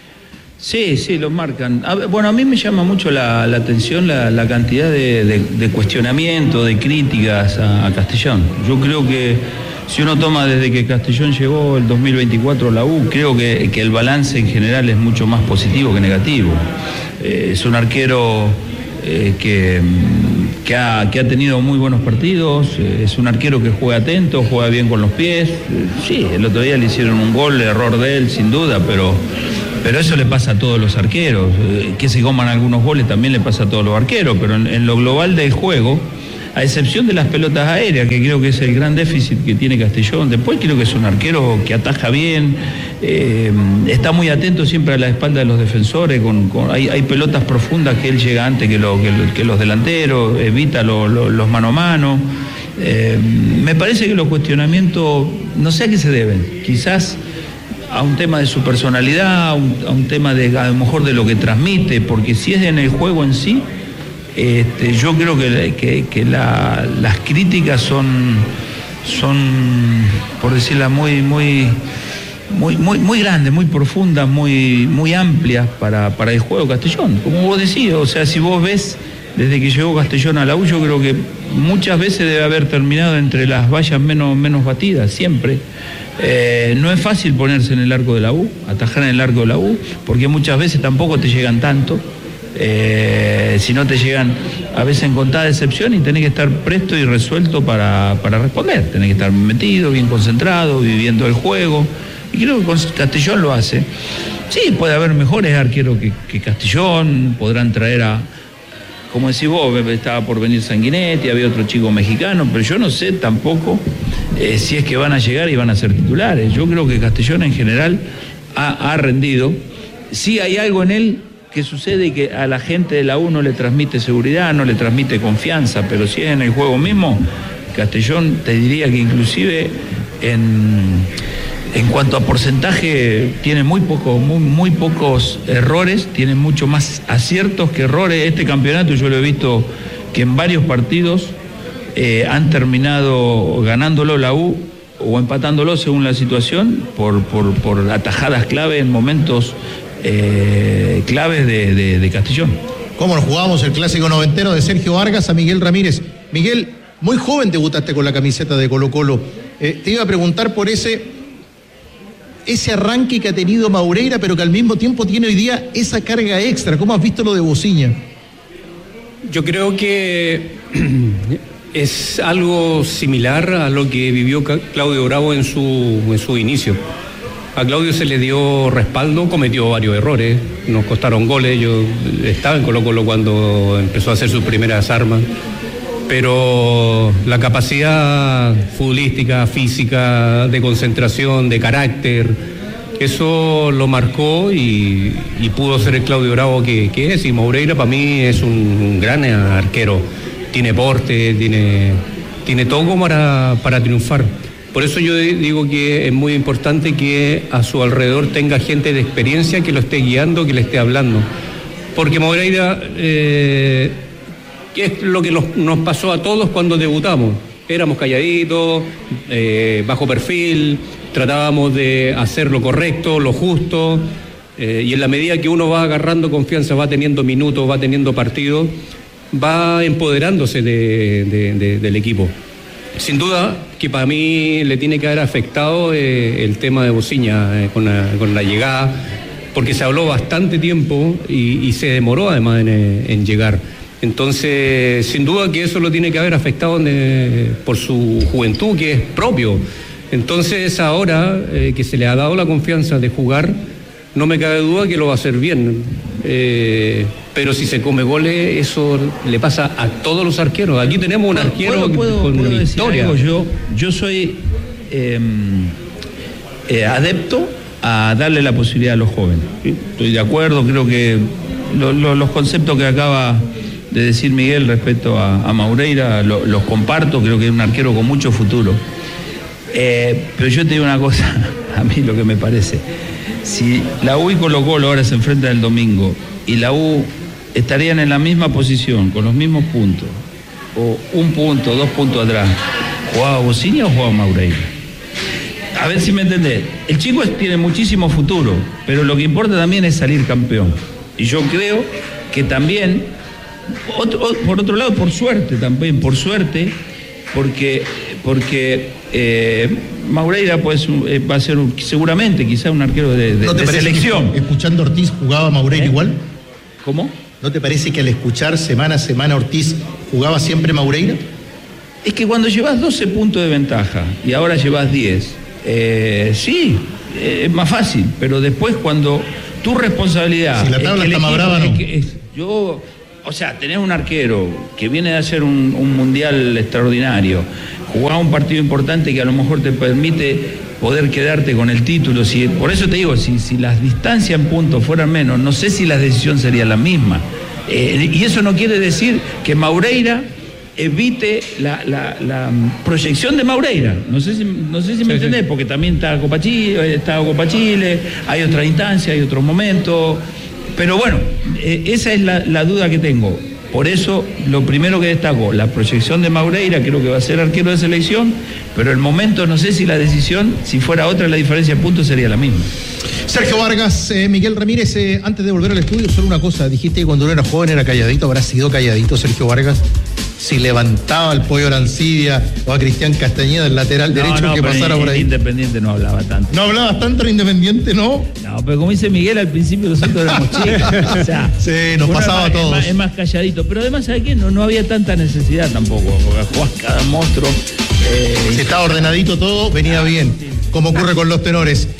Sí, sí, lo marcan. A ver, bueno, a mí me llama mucho la, la atención la, la cantidad de, de, de cuestionamientos, de críticas a, a Castellón. Yo creo que si uno toma desde que Castellón llegó el dos mil veinticuatro a la U, creo que, que el balance en general es mucho más positivo que negativo. Eh, es un arquero eh, que, que, ha, que ha tenido muy buenos partidos, eh, es un arquero que juega atento, juega bien con los pies. Eh, sí, el otro día le hicieron un gol, error de él, sin duda, pero... Pero eso le pasa a todos los arqueros, que se coman algunos goles también le pasa a todos los arqueros, pero en, en lo global del juego, a excepción de las pelotas aéreas, que creo que es el gran déficit que tiene Castellón, después creo que es un arquero que ataja bien, eh, está muy atento siempre a la espalda de los defensores, con, con, hay, hay pelotas profundas que él llega antes que, lo, que, que los delanteros, evita lo, lo, los mano a mano. Eh, me parece que los cuestionamientos, no sé a qué se deben, quizás a un tema de su personalidad, a un, a un tema de a lo mejor de lo que transmite, porque si es en el juego en sí, este, yo creo que, que, que la, las críticas son, son, por decirla muy, muy, muy, muy, muy grandes, muy profundas, muy, muy amplias para, para el juego Castellón. Como vos decís, o sea, si vos ves desde que llegó Castellón a la U, yo creo que muchas veces debe haber terminado entre las vallas menos, menos batidas, siempre. Eh, no es fácil ponerse en el arco de la U, atajar en el arco de la U, porque muchas veces tampoco te llegan tanto, eh, si no te llegan a veces en contada excepción y tenés que estar presto y resuelto para, para responder, tenés que estar metido, bien concentrado, viviendo el juego, y creo que Castellón lo hace. Sí, puede haber mejores arqueros que, que Castellón, podrán traer a, como decís vos, estaba por venir Sanguinetti, había otro chico mexicano, pero yo no sé tampoco eh, si es que van a llegar y van a ser titulares. Yo creo que Castellón en general ha, ha rendido. Sí hay algo en él que sucede y que a la gente de la U no le transmite seguridad, no le transmite confianza, pero si es en el juego mismo, Castellón te diría que inclusive en, en cuanto a porcentaje tiene muy, poco, muy, muy pocos errores, tiene mucho más aciertos que errores. Este campeonato yo lo he visto que en varios partidos eh, han terminado ganándolo la U o empatándolo según la situación por, por, por atajadas clave en momentos eh, claves de, de, de Castellón. ¿Cómo nos jugamos el clásico noventero de Sergio Vargas a Miguel Ramírez? Miguel, muy joven debutaste con la camiseta de Colo Colo. Eh, te iba a preguntar por ese, ese arranque que ha tenido Maureira, pero que al mismo tiempo tiene hoy día esa carga extra. ¿Cómo has visto lo de Bociña? Yo creo que es algo similar a lo que vivió Claudio Bravo en su, en su inicio. A Claudio se le dio respaldo, cometió varios errores, nos costaron goles. Yo estaba en Colo Colo cuando empezó a hacer sus primeras armas, pero la capacidad futbolística, física, de concentración, de carácter, eso lo marcó y, y pudo ser el Claudio Bravo que, que es. Y Maureira para mí es un, un gran arquero, tiene porte, tiene, tiene todo para, para triunfar. Por eso yo digo que es muy importante que a su alrededor tenga gente de experiencia que lo esté guiando, que le esté hablando. Porque Maureira, eh, ¿qué es lo que nos, nos pasó a todos cuando debutamos? Éramos calladitos, eh, bajo perfil, tratábamos de hacer lo correcto, lo justo, eh, y en la medida que uno va agarrando confianza, va teniendo minutos, va teniendo partidos, va empoderándose de, de, de, del equipo. Sin duda que para mí le tiene que haber afectado eh, el tema de Bociña eh, con, la, con la llegada, porque se habló bastante tiempo y, y se demoró además en, en llegar. Entonces, sin duda que eso lo tiene que haber afectado de, por su juventud, que es propio. Entonces, ahora eh, que se le ha dado la confianza de jugar, no me cabe duda que lo va a hacer bien. Eh, pero si se come goles, eso le pasa a todos los arqueros. Aquí tenemos un arquero ¿Puedo, puedo, con puedo historia. Algo? Yo, yo soy eh, eh, adepto a darle la posibilidad a los jóvenes. ¿Sí? Estoy de acuerdo, creo que lo, lo, los conceptos que acaba de decir Miguel respecto a, a Maureira lo, los comparto, creo que es un arquero con mucho futuro. Eh, pero yo te digo una cosa, a mí lo que me parece, si la U y Colo Colo ahora se enfrentan el domingo y la U estarían en la misma posición, con los mismos puntos, o un punto, dos puntos atrás, ¿jugaba Bociña o jugaba Maureira? A ver si me entendés. El chico tiene muchísimo futuro, pero lo que importa también es salir campeón. Y yo creo que también, otro, por otro lado, por suerte también, por suerte, porque, porque eh, Maureira pues, eh, va a ser un, seguramente quizá un arquero de, de, ¿No te de parece selección. Que escuchando a Ortiz jugaba Maureira ¿Eh? igual? ¿Cómo? ¿No te parece que al escuchar semana a semana Ortiz jugaba siempre Maureira? Es que cuando llevas doce puntos de ventaja y ahora llevas diez, eh, sí, eh, es más fácil, pero después cuando tu responsabilidad... Si la tabla está más brava, ¿no? Es, yo, o sea, tenés un arquero que viene de hacer un, un mundial extraordinario, jugar un partido importante que a lo mejor te permite poder quedarte con el título. Si, por eso te digo, si, si las distancias en puntos fueran menos, no sé si la decisión sería la misma. Eh, y eso no quiere decir que Maureira evite la, la, la proyección de Maureira. No sé si, no sé si me sí, entendés, sí. Porque también está Copa Chile, está Copa Chile, hay otra instancia, hay otros momentos. Pero bueno, eh, esa es la, la duda que tengo. Por eso, lo primero que destaco, la proyección de Maureira, creo que va a ser arquero de selección, pero el momento, no sé si la decisión, si fuera otra, la diferencia de puntos sería la misma. Sergio Vargas, eh, Miguel Ramírez, eh, antes de volver al estudio, solo una cosa, dijiste que cuando uno era joven era calladito, ¿habrá sido calladito Sergio Vargas? Si levantaba al Pollo Arancibia o a Cristian Castañeda, el lateral no, derecho no, que pasara por ahí. Independiente no hablaba tanto. ¿No hablabas tanto en Independiente, no? No, pero como dice Miguel, al principio nosotros éramos chicos. O sea, sí, nos pasaba a todos. Es más, es más calladito. Pero además, ¿sabes qué? No, no había tanta necesidad tampoco, porque jugás cada monstruo. Eh, si estaba ordenadito todo, venía bien, como ocurre con los tenores.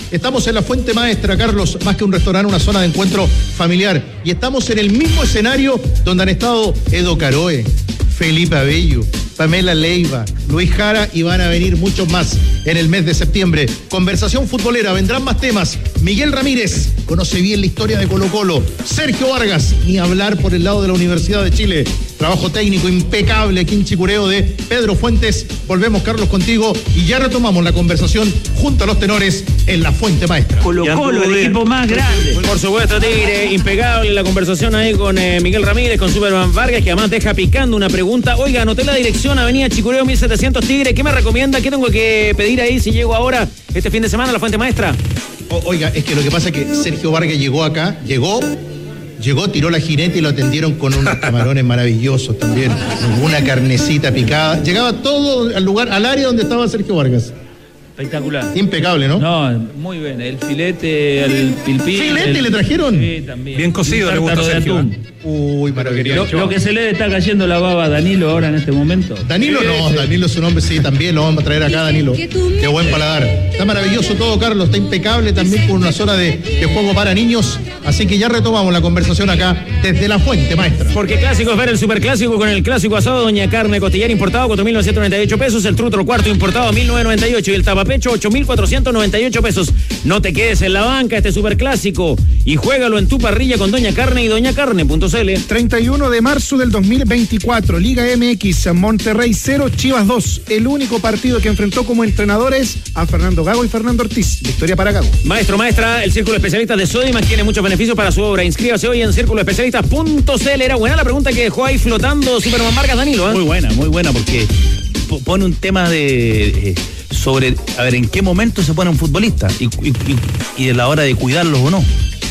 Estamos en la Fuente Maestra, Carlos, más que un restaurante, una zona de encuentro familiar. Y estamos en el mismo escenario donde han estado Edo Caroe, Felipe Abello, Pamela Leiva, Luis Jara, y van a venir muchos más en el mes de septiembre. Conversación futbolera, vendrán más temas. Miguel Ramírez conoce bien la historia de Colo-Colo. Sergio Vargas, ni hablar por el lado de la Universidad de Chile. Trabajo técnico impecable aquí en Chicureo de Pedro Fuentes. Volvemos, Carlos, contigo y ya retomamos la conversación junto a los tenores en la Fuente Maestra. Colo-Colo, el equipo más grande. Por supuesto, Tigre, impecable la conversación ahí con eh, Miguel Ramírez, con Superman Vargas, que además deja picando una pregunta. Oiga, anoté la dirección, Avenida Chicureo mil setecientos Tigre. ¿Qué me recomienda? ¿Qué tengo que pedir ahí si llego ahora este fin de semana a la Fuente Maestra? O, oiga, es que lo que pasa es que Sergio Vargas llegó acá, llegó... Llegó, tiró la jineta y lo atendieron con unos camarones maravillosos también. Una carnecita picada. Llegaba todo al lugar, al área donde estaba Sergio Vargas. Espectacular. Impecable, ¿no? No, muy bien. El filete, el pilpil. ¿Filete el... le trajeron? Sí, también. Bien cocido, le gusta Sergio. Uy, maravilloso. Lo, lo que se le está cayendo la baba a Danilo ahora en este momento. Danilo no, Danilo es un hombre, sí, también lo vamos a traer acá, Danilo. Qué buen paladar. Está maravilloso todo, Carlos, está impecable también con una zona de, de juego para niños. Así que ya retomamos la conversación acá desde la Fuente Maestra. Porque clásico es ver el superclásico con el clásico asado Doña Carne, costillar importado cuatro mil novecientos noventa y ocho pesos, el trutro cuarto importado mil novecientos noventa y ocho y el tapapecho ocho mil cuatrocientos noventa y ocho pesos. No te quedes en la banca este superclásico y juégalo en tu parrilla con Doña Carne y doña carne punto c l. treinta y uno de marzo del dos mil veinticuatro, Liga M X, Monterrey cero, Chivas dos. El único partido que enfrentó como entrenadores a Fernando Gago y Fernando Ortiz. Victoria para Gago. Maestro, maestra, el Círculo Especialista de Sodimac tiene muchos beneficios para su obra. Inscríbase hoy en círculo especialistas punto c l. Era buena la pregunta que dejó ahí flotando Superman Vargas, Danilo, ¿eh? Muy buena, muy buena, porque pone un tema de... Eh, sobre, a ver, en qué momento se pone un futbolista y, y, y de la hora de cuidarlos o no.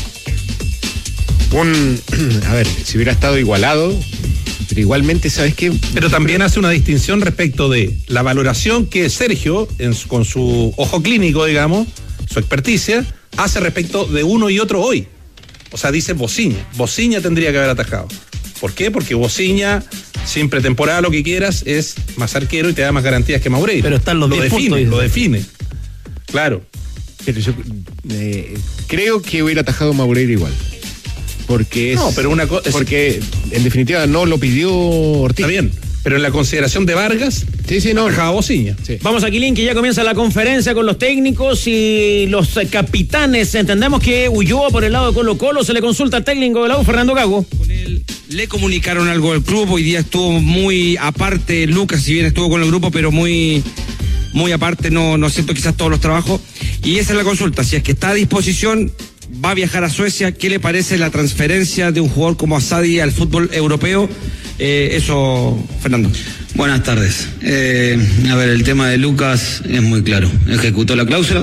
Un, a ver, si hubiera estado igualado, pero igualmente, ¿sabes qué? Pero también hace una distinción respecto de la valoración que Sergio, en su, con su ojo clínico, digamos, su experticia, hace respecto de uno y otro hoy. O sea, dice Bociña. Bociña tendría que haber atajado. ¿Por qué? Porque Bociña, sin pretemporada, lo que quieras, es más arquero y te da más garantías que Maureira. Pero están los lo diez define, puntos, lo define. Claro. Pero yo eh, creo que hubiera atajado Maureira igual. Porque es, no, pero una cosa. Porque en definitiva no lo pidió Ortiz. Está bien. Pero en la consideración de Vargas, sí, sí, no. atajaba Bociña. Sí. Vamos a Quilín, que ya comienza la conferencia con los técnicos y los capitanes. Entendemos que Ulloa por el lado de Colo Colo, se le consulta al técnico de la U, Fernando Gago. Con él le comunicaron algo al club, hoy día estuvo muy aparte, Lucas, si bien estuvo con el grupo, pero muy, muy aparte, no, no siento quizás todos los trabajos. Y esa es la consulta, si es que está a disposición, va a viajar a Suecia. ¿Qué le parece la transferencia de un jugador como Asadi al fútbol europeo? Eh, eso, Fernando. Buenas tardes. Eh, a ver, el tema de Lucas es muy claro. Ejecutó la cláusula.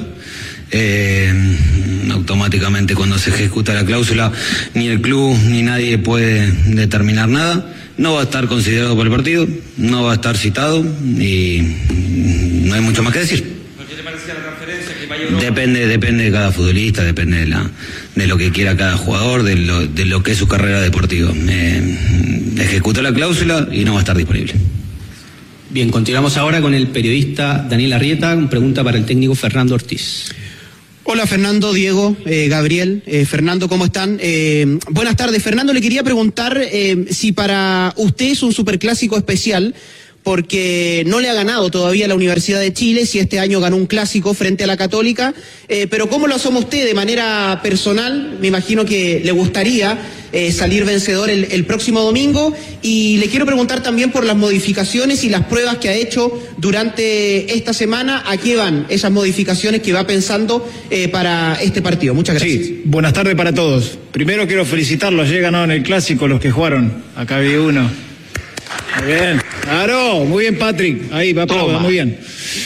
Eh, automáticamente cuando se ejecuta la cláusula, ni el club ni nadie puede determinar nada. No va a estar considerado por el partido, no va a estar citado y no hay mucho más que decir. ¿Qué le parecía la transferencia que vaya a Europa? Depende, depende de cada futbolista, depende de, la, de lo que quiera cada jugador, de lo, de lo que es su carrera deportiva. Eh, ejecutó la cláusula y no va a estar disponible. Bien, continuamos ahora con el periodista Daniel Arrieta, con pregunta para el técnico Fernando Ortiz. Hola Fernando, Diego, eh, Gabriel, eh, Fernando, ¿cómo están? Eh, buenas tardes. Fernando, le quería preguntar eh, si para usted es un superclásico especial, porque no le ha ganado todavía a la Universidad de Chile, si este año ganó un clásico frente a la Católica, eh, pero ¿cómo lo asoma usted de manera personal? Me imagino que le gustaría eh, salir vencedor el, el próximo domingo, y le quiero preguntar también por las modificaciones y las pruebas que ha hecho durante esta semana. ¿A qué van esas modificaciones que va pensando eh, para este partido? Muchas gracias. Sí, buenas tardes para todos. Primero quiero felicitarlos, ya ganaron el clásico los que jugaron. Acá vi uno. Muy bien, claro, muy bien Patrick, ahí va, aplauda, muy bien.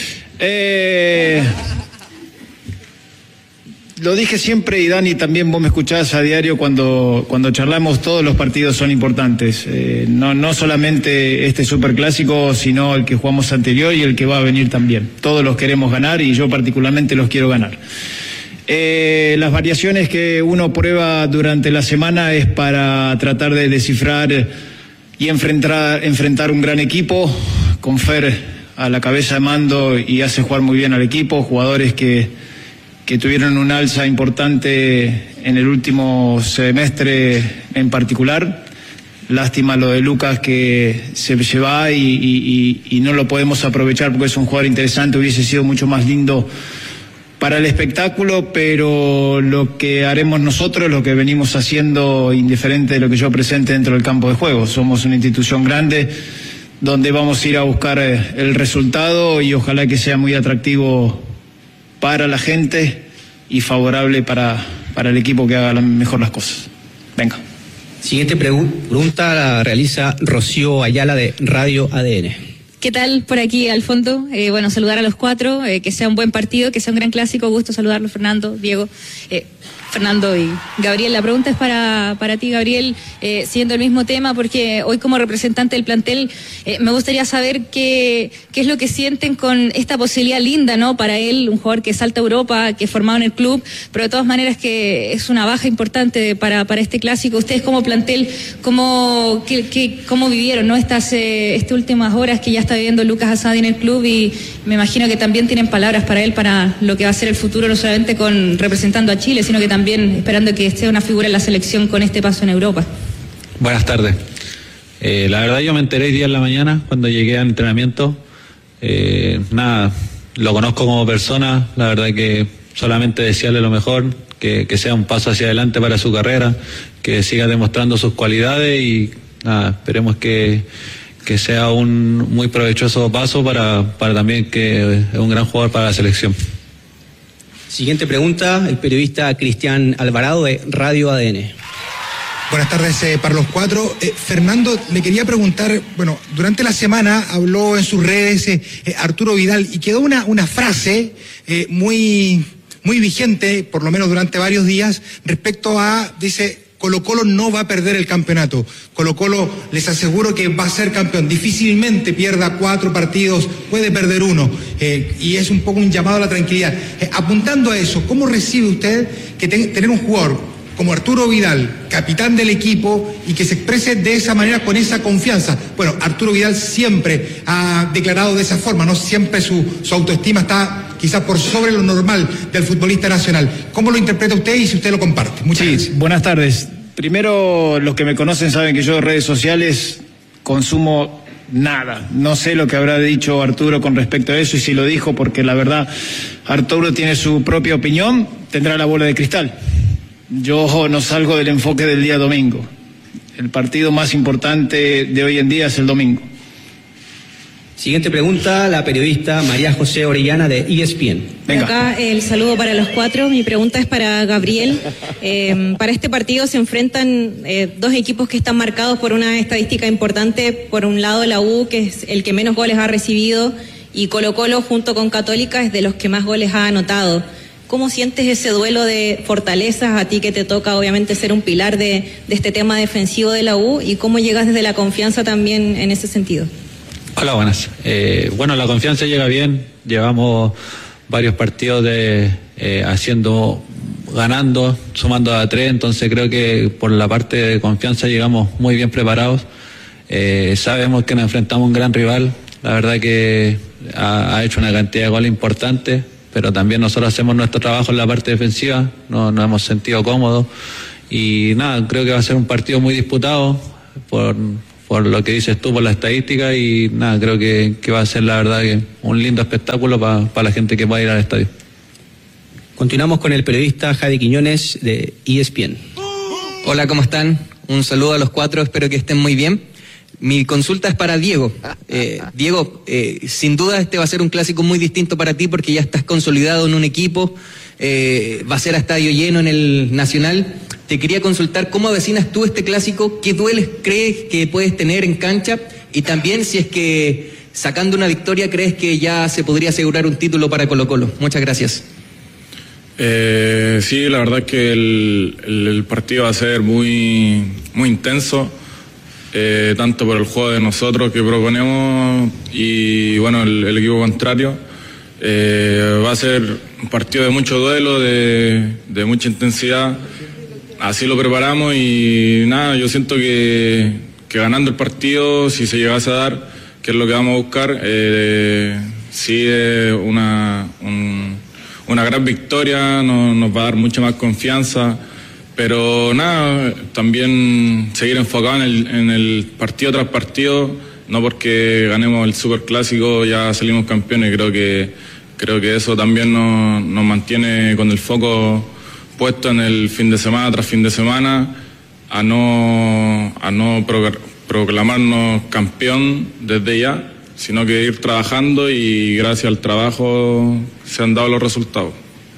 Eh, lo dije siempre, y Dani también vos me escuchás a diario cuando, cuando charlamos, todos los partidos son importantes, eh, no, no solamente este superclásico, sino el que jugamos anterior y el que va a venir también. Todos los queremos ganar y yo particularmente los quiero ganar. Eh, las variaciones que uno prueba durante la semana es para tratar de descifrar y enfrentar, enfrentar un gran equipo, con Fer a la cabeza de mando, y hace jugar muy bien al equipo, jugadores que, que tuvieron un alza importante en el último semestre en particular. Lástima lo de Lucas, que se lleva y, y, y no lo podemos aprovechar porque es un jugador interesante. Hubiese sido mucho más lindo para el espectáculo, pero lo que haremos nosotros, lo que venimos haciendo, indiferente de lo que yo presente dentro del campo de juego. Somos una institución grande donde vamos a ir a buscar el resultado y ojalá que sea muy atractivo para la gente y favorable para, para el equipo que haga mejor las cosas. Venga. Siguiente pregu- pregunta la realiza Rocío Ayala de Radio A D N. ¿Qué tal por aquí al fondo? Eh, bueno, saludar a los cuatro, eh, que sea un buen partido, que sea un gran clásico. Gusto saludarlos, Fernando, Diego, eh, Fernando y Gabriel. La pregunta es para, para ti, Gabriel, eh, siguiendo el mismo tema, porque hoy como representante del plantel eh, me gustaría saber qué, qué es lo que sienten con esta posibilidad linda, ¿no? Para él, un jugador que salta a Europa, que es formado en el club, pero de todas maneras que es una baja importante para, para este clásico. Ustedes como plantel, ¿cómo, qué, qué, cómo vivieron, ¿no? Estas, eh, estas últimas horas que ya está viviendo Lucas Asadi en el club? Y me imagino que también tienen palabras para él, para lo que va a ser el futuro, no solamente con representando a Chile, sino que también También esperando que esté una figura en la selección con este paso en Europa. Buenas tardes. Eh, la verdad yo me enteré hoy día en la mañana cuando llegué al entrenamiento. Eh, nada, lo conozco como persona, la verdad que solamente desearle lo mejor, que, que sea un paso hacia adelante para su carrera, que siga demostrando sus cualidades y nada, esperemos que, que sea un muy provechoso paso para, para también que es un gran jugador para la selección. Siguiente pregunta, el periodista Cristian Alvarado de Radio A D N. Buenas tardes eh, para los cuatro. Eh, Fernando, le quería preguntar, bueno, durante la semana habló en sus redes eh, eh, Arturo Vidal y quedó una, una frase eh, muy, muy vigente, por lo menos durante varios días, respecto a, dice, Colo Colo no va a perder el campeonato. Colo Colo, les aseguro que va a ser campeón. Difícilmente pierda cuatro partidos, puede perder uno. Eh, y es un poco un llamado a la tranquilidad. Eh, apuntando a eso, ¿cómo recibe usted que ten, tener un jugador como Arturo Vidal, capitán del equipo, y que se exprese de esa manera, con esa confianza? Bueno, Arturo Vidal siempre ha declarado de esa forma, ¿no? Siempre su, su autoestima está quizás por sobre lo normal del futbolista nacional. ¿Cómo lo interpreta usted y si usted lo comparte? Muchas sí, gracias. Buenas tardes. Primero, los que me conocen saben que yo de redes sociales consumo nada. No sé lo que habrá dicho Arturo con respecto a eso y si lo dijo, porque la verdad Arturo tiene su propia opinión, tendrá la bola de cristal. Yo no salgo del enfoque del día domingo. El partido más importante de hoy en día es el domingo. Siguiente pregunta, la periodista María José Orellana de E S P N. Venga. Acá el saludo para los cuatro. Mi pregunta es para Gabriel. Eh, para este partido se enfrentan eh, dos equipos que están marcados por una estadística importante. Por un lado la U, que es el que menos goles ha recibido, y Colo Colo junto con Católica es de los que más goles ha anotado. ¿Cómo sientes ese duelo de fortalezas a ti que te toca obviamente ser un pilar de, de este tema defensivo de la U, y cómo llegas desde la confianza también en ese sentido? Hola, buenas. Eh, bueno, la confianza llega bien. Llevamos varios partidos de eh, haciendo, ganando, sumando a tres. Entonces creo que por la parte de confianza llegamos muy bien preparados. Eh, sabemos que nos enfrentamos a un gran rival. La verdad que ha, ha hecho una cantidad de goles importante, pero también nosotros hacemos nuestro trabajo en la parte defensiva. No nos hemos sentido cómodos y nada, creo que va a ser un partido muy disputado por por lo que dices tú, por la estadística, y nada, creo que, que va a ser la verdad que un lindo espectáculo para pa la gente que va a ir al estadio. Continuamos con el periodista Javi Quiñones de E S P N. Hola, ¿cómo están? Un saludo a los cuatro, espero que estén muy bien. Mi consulta es para Diego. Eh, Diego, eh, sin duda este va a ser un clásico muy distinto para ti porque ya estás consolidado en un equipo, eh, va a ser a estadio lleno en el Nacional. Te quería consultar cómo avecinas tú este clásico, qué duelos crees que puedes tener en cancha, y también si es que sacando una victoria crees que ya se podría asegurar un título para Colo Colo. Muchas gracias. Eh, sí, la verdad es que el, el, el partido va a ser muy, muy intenso, eh, tanto por el juego de nosotros que proponemos y bueno, el, el equipo contrario. Eh, va a ser un partido de mucho duelo, de, de mucha intensidad. Así lo preparamos y nada, yo siento que, que ganando el partido, si se llegase a dar, que es lo que vamos a buscar, eh, sí es una, un, una gran victoria, nos, nos va a dar mucha más confianza. Pero nada, también seguir enfocado en el, en el partido tras partido, no porque ganemos el Superclásico ya salimos campeones. Creo que creo que eso también nos, nos mantiene con el foco puesto en el fin de semana tras fin de semana, a no a no pro, proclamarnos campeón desde ya, sino que ir trabajando, y gracias al trabajo se han dado los resultados.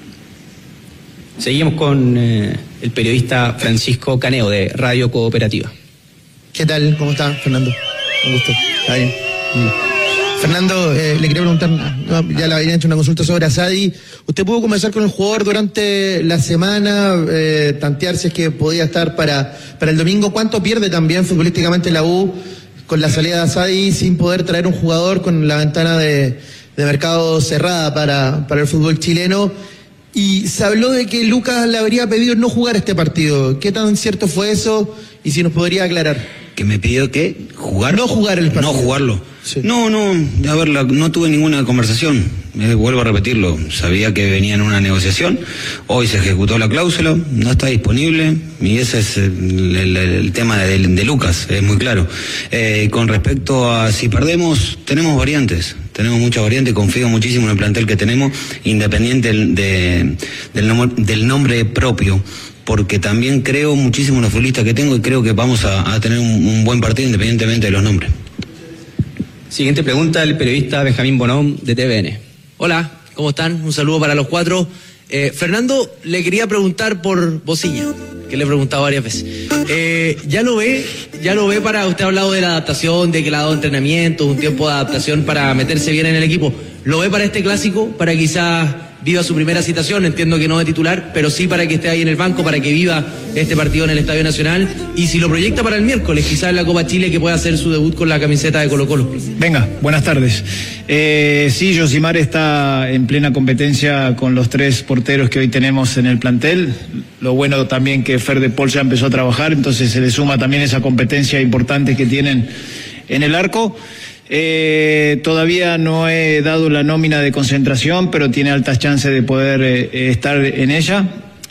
Seguimos con eh, el periodista Francisco Caneo de Radio Cooperativa. ¿Qué tal? ¿Cómo está, Fernando? Un gusto. ¿Está bien? Mm. Fernando, eh, le quería preguntar, no, ya le habían hecho una consulta sobre Asadi. ¿Usted pudo conversar con el jugador durante la semana, eh, tantear si es que podía estar para, para el domingo? ¿Cuánto pierde también futbolísticamente la U con la salida de Asadi, sin poder traer un jugador, con la ventana de, de mercado cerrada para, para el fútbol chileno? Y se habló de que Lucas le habría pedido no jugar este partido. ¿Qué tan cierto fue eso? Y si nos podría aclarar. ¿Que me pidió qué? ¿Jugar? No jugar el partido. No jugarlo. Sí. No, no, a ver, la, no tuve ninguna conversación. Eh, vuelvo a repetirlo. Sabía que venía en una negociación. Hoy se ejecutó la cláusula, no está disponible. Y ese es el, el, el tema de, de Lucas, es muy claro. Eh, con respecto a si perdemos, tenemos variantes. Tenemos muchas variantes, confío muchísimo en el plantel que tenemos, independiente del, de, del, nom- del nombre propio, porque también creo muchísimo en los futbolistas que tengo y creo que vamos a, a tener un, un buen partido independientemente de los nombres. Siguiente pregunta, el periodista Benjamín Bonón de T V N. Hola, ¿cómo están? Un saludo para los cuatro. Eh, Fernando, le quería preguntar por Bociña, que le he preguntado varias veces. Eh, ¿Ya lo ve? ¿Ya lo ve para, usted ha hablado de la adaptación, de que le ha dado entrenamiento, un tiempo de adaptación para meterse bien en el equipo? ¿Lo ve para este clásico? Para quizás viva su primera citación, entiendo que no de titular, pero sí para que esté ahí en el banco, para que viva este partido en el Estadio Nacional, y si lo proyecta para el miércoles, quizás en la Copa Chile, que pueda hacer su debut con la camiseta de Colo-Colo. Venga, buenas tardes. Eh, sí, Yosimar está en plena competencia con los tres porteros que hoy tenemos en el plantel. Lo bueno también que Fer de Paul ya empezó a trabajar, entonces se le suma también esa competencia importante que tienen en el arco. Eh, todavía no he dado la nómina de concentración, pero tiene altas chances de poder eh, estar en ella,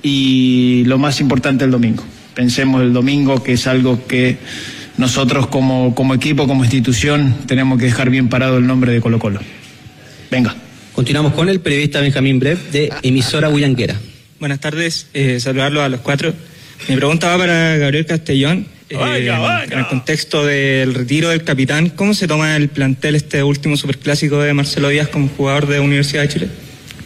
y lo más importante el domingo. Pensemos el domingo, que es algo que nosotros como, como equipo, como institución, tenemos que dejar bien parado el nombre de Colo-Colo. Venga. Continuamos con el periodista Benjamín Brev de emisora Bullanguera. Buenas tardes, eh, saludarlos a los cuatro. Mi pregunta va para Gabriel Castellón. Eh, vaya, vaya. En el contexto del retiro del capitán, ¿cómo se toma el plantel este último superclásico de Marcelo Díaz como jugador de Universidad de Chile?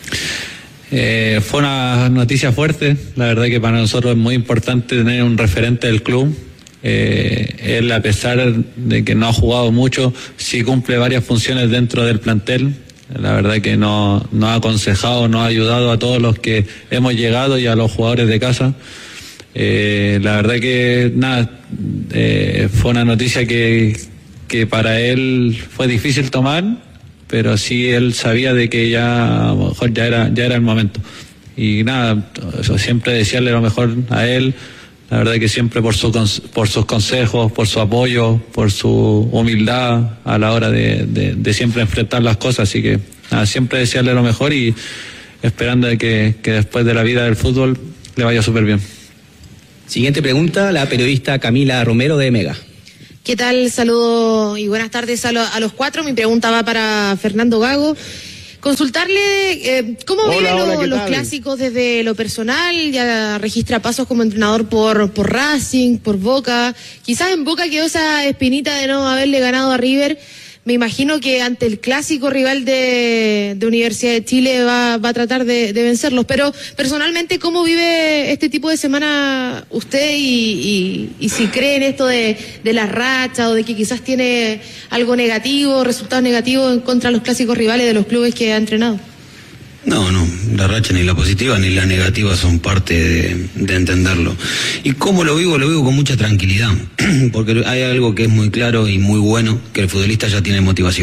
Eh, fue una noticia fuerte, la verdad que para nosotros es muy importante tener un referente del club. Eh, él, a pesar de que no ha jugado mucho, sí cumple varias funciones dentro del plantel. La verdad que nos no ha aconsejado, nos ha ayudado a todos los que hemos llegado y a los jugadores de casa. Eh, la verdad que nada, eh, fue una noticia que, que para él fue difícil tomar, pero sí él sabía de que ya a lo mejor ya era, ya era el momento. Y nada, eso, siempre desearle lo mejor a él. La verdad que siempre por, su, por sus consejos, por su apoyo, por su humildad a la hora de, de, de siempre enfrentar las cosas. Así que nada, siempre desearle lo mejor y esperando de que, que después de la vida del fútbol le vaya súper bien. Siguiente pregunta, la periodista Camila Romero de Mega. ¿Qué tal? Saludo y buenas tardes a, lo, a los cuatro. Mi pregunta va para Fernando Gago. Consultarle eh, cómo hola, vive hola, lo, los tal? clásicos desde lo personal. Ya registra pasos como entrenador por, por Racing, por Boca. Quizás en Boca quedó esa espinita de no haberle ganado a River. Me imagino que ante el clásico rival de, de Universidad de Chile va, va a tratar de, de vencerlos. Pero personalmente, ¿cómo vive este tipo de semana usted? Y, y, y si cree en esto de, de la racha o de que quizás tiene algo negativo, resultados negativos en contra de los clásicos rivales de los clubes que ha entrenado. No, no, la racha ni la positiva ni la negativa son parte de, de entenderlo. ¿Y cómo lo vivo? Lo vivo con mucha tranquilidad, porque hay algo que es muy claro y muy bueno, que el futbolista ya tiene motivación.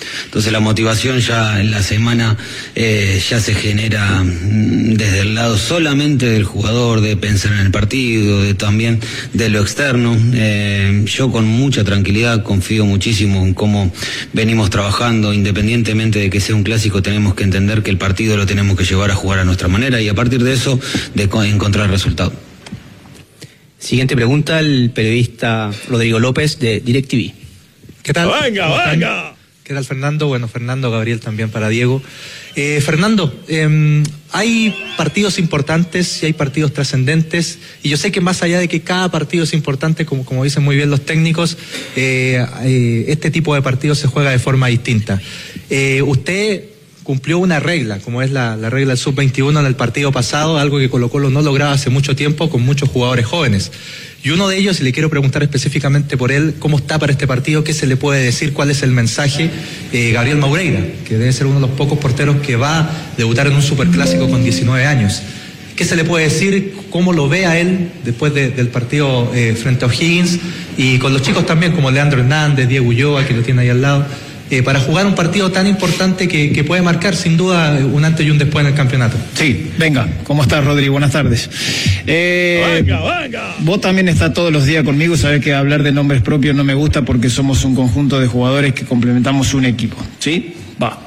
Entonces la motivación ya en la semana eh, ya se genera mm, desde el lado solamente del jugador, de pensar en el partido, de también de lo externo. Eh, yo con mucha tranquilidad confío muchísimo en cómo venimos trabajando, independientemente de que sea un clásico, tenemos que entender que el partido lo tenemos que llevar a jugar a nuestra manera y a partir de eso de co- encontrar resultado. Siguiente pregunta, el periodista Rodrigo López de DirecTV. ¿Qué tal? Venga, venga. ¿Qué tal, Fernando? Bueno, Fernando, Gabriel también para Diego. Eh, Fernando, eh, hay partidos importantes y hay partidos trascendentes, y yo sé que más allá de que cada partido es importante, como, como dicen muy bien los técnicos, eh, eh, este tipo de partidos se juega de forma distinta. Eh, usted cumplió una regla, como es la, la regla del sub veintiuno en el partido pasado, algo que Colo-Colo no lograba hace mucho tiempo con muchos jugadores jóvenes. Y uno de ellos, y le quiero preguntar específicamente por él, ¿cómo está para este partido? ¿Qué se le puede decir? ¿Cuál es el mensaje? Eh, Gabriel Maureira, que debe ser uno de los pocos porteros que va a debutar en un superclásico con diecinueve años. ¿Qué se le puede decir? ¿Cómo lo ve a él después de, del partido eh, frente a O'Higgins? Y con los chicos también, como Leandro Hernández, Diego Ulloa, que lo tiene ahí al lado. Eh, para jugar un partido tan importante que, que puede marcar sin duda un antes y un después en el campeonato. Sí, venga, ¿cómo estás, Rodrigo? Buenas tardes. Eh, Venga, venga. Vos también estás todos los días conmigo, sabés que hablar de nombres propios no me gusta porque somos un conjunto de jugadores que complementamos un equipo, ¿sí? Va.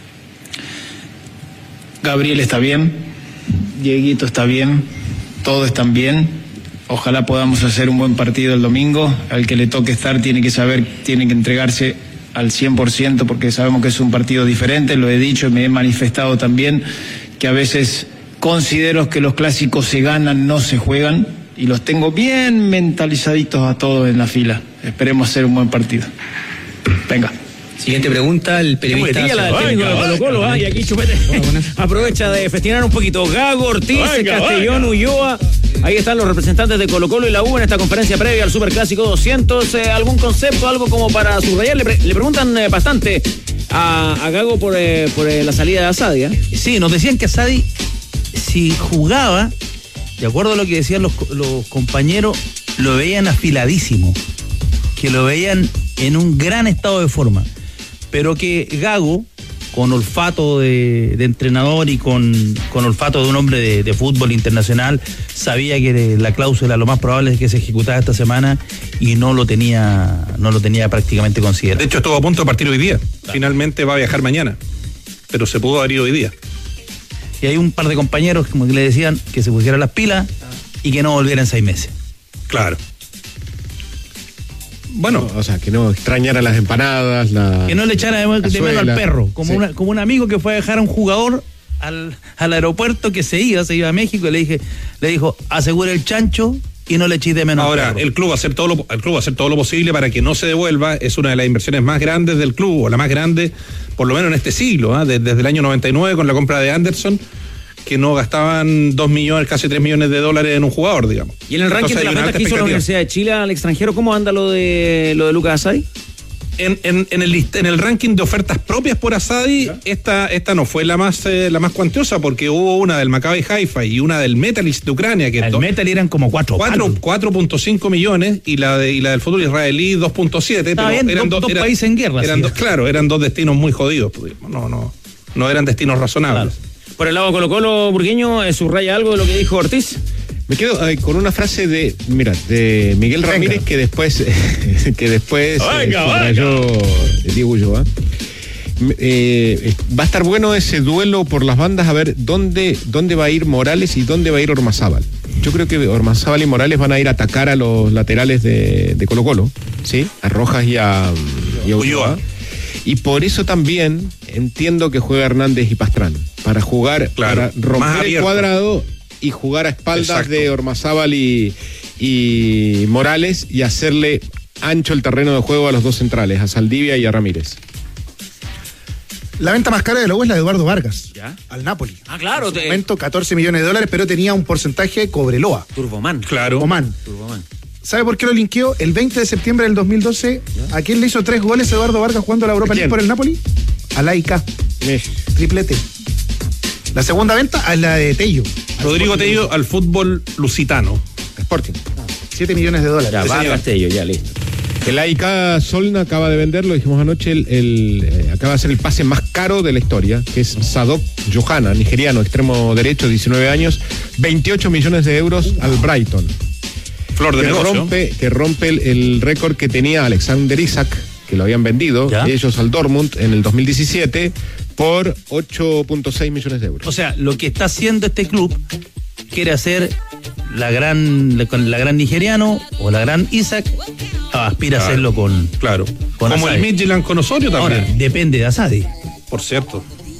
Gabriel está bien, Dieguito está bien, todos están bien. Ojalá podamos hacer un buen partido el domingo. Al que le toque estar tiene que saber, tiene que entregarse al cien por ciento porque sabemos que es un partido diferente, lo he dicho y me he manifestado también que a veces considero que los clásicos se ganan, no se juegan, y los tengo bien mentalizaditos a todos en la fila. Esperemos hacer un buen partido. Venga. Siguiente pregunta, el periodista... Muletilla la del técnico de Colo-Colo, ah, y aquí Chupete aprovecha de festinar un poquito. Gago, Ortiz, Venga, Castellón, venga. Ulloa. Ahí están los representantes de Colo-Colo y la U en esta conferencia previa al Superclásico doscientos. Eh, ¿Algún concepto, algo como para subrayar? Le, pre- le preguntan eh, bastante a, a Gago por, eh, por eh, la salida de Asadi. ¿eh? Sí, nos decían que Asadi, si jugaba, de acuerdo a lo que decían los, los compañeros, lo veían afiladísimo, que lo veían en un gran estado de forma, pero que Gago, con olfato de, de entrenador y con, con olfato de un hombre de, de fútbol internacional, sabía que la cláusula lo más probable es que se ejecutara esta semana y no lo tenía, no lo tenía prácticamente considerado. De hecho, estuvo a punto de partir hoy día. Finalmente va a viajar mañana, pero se pudo haber ido hoy día. Y hay un par de compañeros, como que le decían, que se pusieran las pilas y que no volvieran en seis meses. Claro. Bueno, o sea, que no extrañara las empanadas, la... Que no le echara de, de menos al perro, como, sí. una, como un amigo que fue a dejar a un jugador al, al aeropuerto que se iba, se iba a México, y le dije, le dijo, asegure el chancho y no le eches de menos ahora, al perro. el club va a hacer todo lo, el club va a hacer todo lo posible para que no se devuelva. Es una de las inversiones más grandes del club, o la más grande, por lo menos en este siglo, ¿eh? desde, desde el año noventa y nueve con la compra de Anderson, que no gastaban dos millones, casi tres millones de dólares en un jugador, digamos. Y en el ranking Entonces, de las ventas que hizo la Universidad de Chile al extranjero, ¿cómo anda lo de lo de Lucas Asadi? En, en, en, el list, en el ranking de ofertas propias por Asadi, esta, esta no fue la más eh, la más cuantiosa, porque hubo una del Maccabi Haifa y una del Metalist de Ucrania, que el do, Metal eran como cuatro cuatro punto cinco millones, y la de y la del fútbol israelí dos punto siete. Pero bien, eran dos, dos, dos eran, países en guerra. Eran dos, claro, eran dos destinos muy jodidos, no, no, no eran destinos razonables. Claro. Por el lado de Colo-Colo, Burgueño, ¿subraya algo de lo que dijo Ortiz? Me quedo eh, con una frase de, mira, de Miguel venga. Ramírez, que después, que después venga, eh, subrayó Diego Ulloa. Eh, va a estar bueno ese duelo por las bandas, a ver dónde, dónde va a ir Morales y dónde va a ir Ormazábal. Yo creo que Ormazábal y Morales van a ir a atacar a los laterales de, de Colo-Colo, ¿sí? A Rojas y a, y a Ulloa. Y por eso también entiendo que juega Hernández y Pastrana, para jugar, claro, para romper el cuadrado y jugar a espaldas Exacto. de Ormazábal y, y Morales, y hacerle ancho el terreno de juego a los dos centrales, a Saldivia y a Ramírez. La venta más cara de la U es la de Eduardo Vargas, ¿ya? Al Napoli. Ah, claro. En su te... momento catorce millones de dólares, pero tenía un porcentaje Cobreloa. Turboman. Claro. Turboman. Turboman. ¿Sabe por qué lo linkeó? El veinte de septiembre del dos mil doce, ¿ya? ¿A quién le hizo tres goles Eduardo Vargas jugando a la Europa League por el Napoli? A la I K. Eh. Triplete. La segunda venta a la de Tello. Rodrigo Tello al fútbol lusitano. Sporting. siete millones de dólares. Ya, Vargas Tello, ya listo. El A I K Solna acaba de vender, lo dijimos anoche, el, el, eh, acaba de hacer el pase más caro de la historia, que es Sadok Johanna, nigeriano, extremo derecho, diecinueve años, veintiocho millones de euros al Brighton. Flor de que negocio. Rompe, que rompe el, el récord que tenía Alexander Isak, que lo habían vendido ¿Ya? ellos al Dortmund en el dos mil diecisiete por ocho punto seis millones de euros. O sea, lo que está haciendo este club quiere hacer la gran la, la gran nigeriano o la gran Isaac, aspira Claro, a hacerlo con claro. con Como Asadi. el Midtjylland con Osorio también. Ahora, depende de Asadi. Por cierto.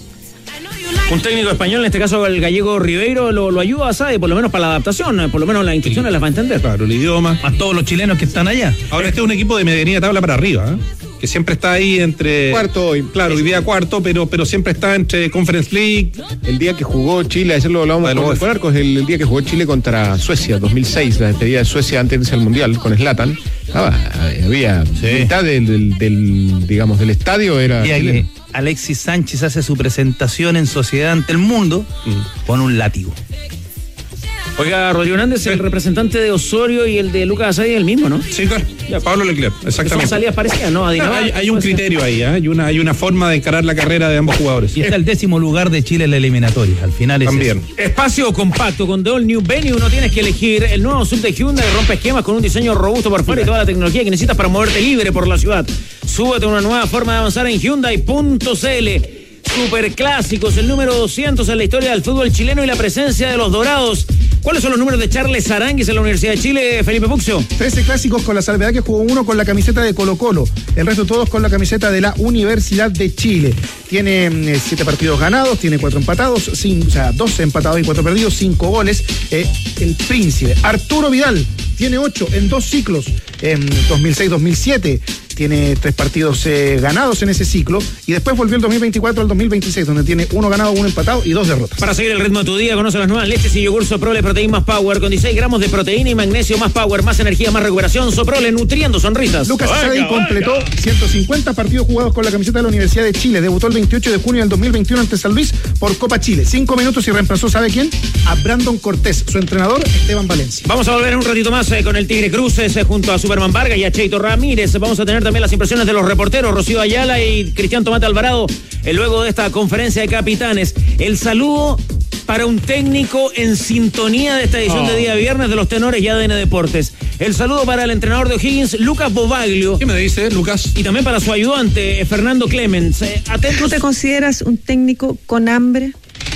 Un técnico español, en este caso el gallego Ribeiro, lo, lo ayuda a Asadi, por lo menos para la adaptación, por lo menos las instrucciones las va a entender. Claro, el idioma. Más todos los chilenos que están allá. Ahora este es un equipo de medianía tabla para arriba, ¿eh? Que siempre está ahí entre... Cuarto, y- Claro, hoy día cuarto, pero, pero siempre está entre Conference League. El día que jugó Chile, ayer lo hablábamos Del con, Wolf. con Arcos, el, el día que jugó Chile contra Suecia, dos mil seis, la despedida de Suecia antes de irse al Mundial con Zlatan, estaba, había mitad del, del, del, digamos, del estadio era Y aquí chileno. Alexis Sánchez hace su presentación en Sociedad ante el Mundo con un látigo. Oiga, Rodrigo Hernández, el representante de Osorio y el de Lucas Asadi es el mismo, ¿no? Sí, claro. Pablo Leclerc, Son exactamente. salidas parecidas, ¿no? Adinabal, Hay, hay un puede ser. criterio ahí, ¿eh? hay, una, hay una forma de encarar la carrera de ambos jugadores. Y está el décimo lugar de Chile en la eliminatoria. Al final es También. eso. Espacio compacto con The All New Venue, no tienes que elegir el nuevo sub de Hyundai, rompe esquemas con un diseño robusto por fuera y toda la tecnología que necesitas para moverte libre por la ciudad. Súbete a una nueva forma de avanzar en Hyundai punto c l. Superclásicos, el número doscientos en la historia del fútbol chileno y la presencia de los dorados. ¿Cuáles son los números de Charles Aránguiz en la Universidad de Chile, Felipe Puxio? trece clásicos con la salvedad que jugó uno con la camiseta de Colo Colo, el resto todos con la camiseta de la Universidad de Chile. Tiene eh, siete partidos ganados, tiene cuatro empatados, cinco, o sea, doce empatados y cuatro perdidos, cinco goles. Eh, el príncipe Arturo Vidal tiene ocho en dos ciclos, en dos mil seis dos mil siete. Tiene tres partidos eh, ganados en ese ciclo y después volvió el dos mil veinticuatro al dos mil veintiséis, donde tiene uno ganado, uno empatado y dos derrotas. Para seguir el ritmo de tu día, conoce las nuevas leches y yogur Soprole Protein más Power con dieciséis gramos de proteína y magnesio más Power, más energía, más recuperación. Soprole, nutriendo sonrisas. Lucas Asadi completó ciento cincuenta partidos jugados con la camiseta de la Universidad de Chile. Debutó el veintiocho de junio del dos mil veintiuno ante San Luis por Copa Chile. Cinco minutos y reemplazó, ¿sabe quién? A Brandon Cortés, su entrenador Esteban Valencia. Vamos a volver en un ratito más eh, con el Tigre Cruces eh, junto a Superman Vargas y a Cheito Ramírez. Vamos a tener también las impresiones de los reporteros Rocío Ayala y Cristian Tomate Alvarado eh, luego de esta conferencia de capitanes. El saludo para un técnico en sintonía de esta edición Oh. de día viernes de los tenores y A D N Deportes. El saludo para el entrenador de O'Higgins, Lucas Bobaglio. ¿Qué me dice, Lucas? Y también para su ayudante, eh, Fernando Clemens. Eh, atentos. ¿Tú te consideras un técnico con hambre?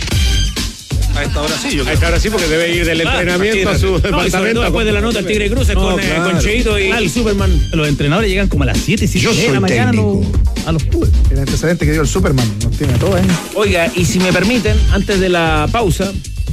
A esta hora sí, yo A creo. esta hora sí, porque debe ir del Ah, entrenamiento a su no, y sobre departamento. todo después de la nota el Tigre Cruces No, con, eh, claro. con Cheito y, Claro. y Superman. Los entrenadores llegan como a las siete, siete Yo de la soy mañana a los, a los clubes. El antecedente que dio el Superman, nos tiene a todos, ¿eh? Oiga, y si me permiten, antes de la pausa,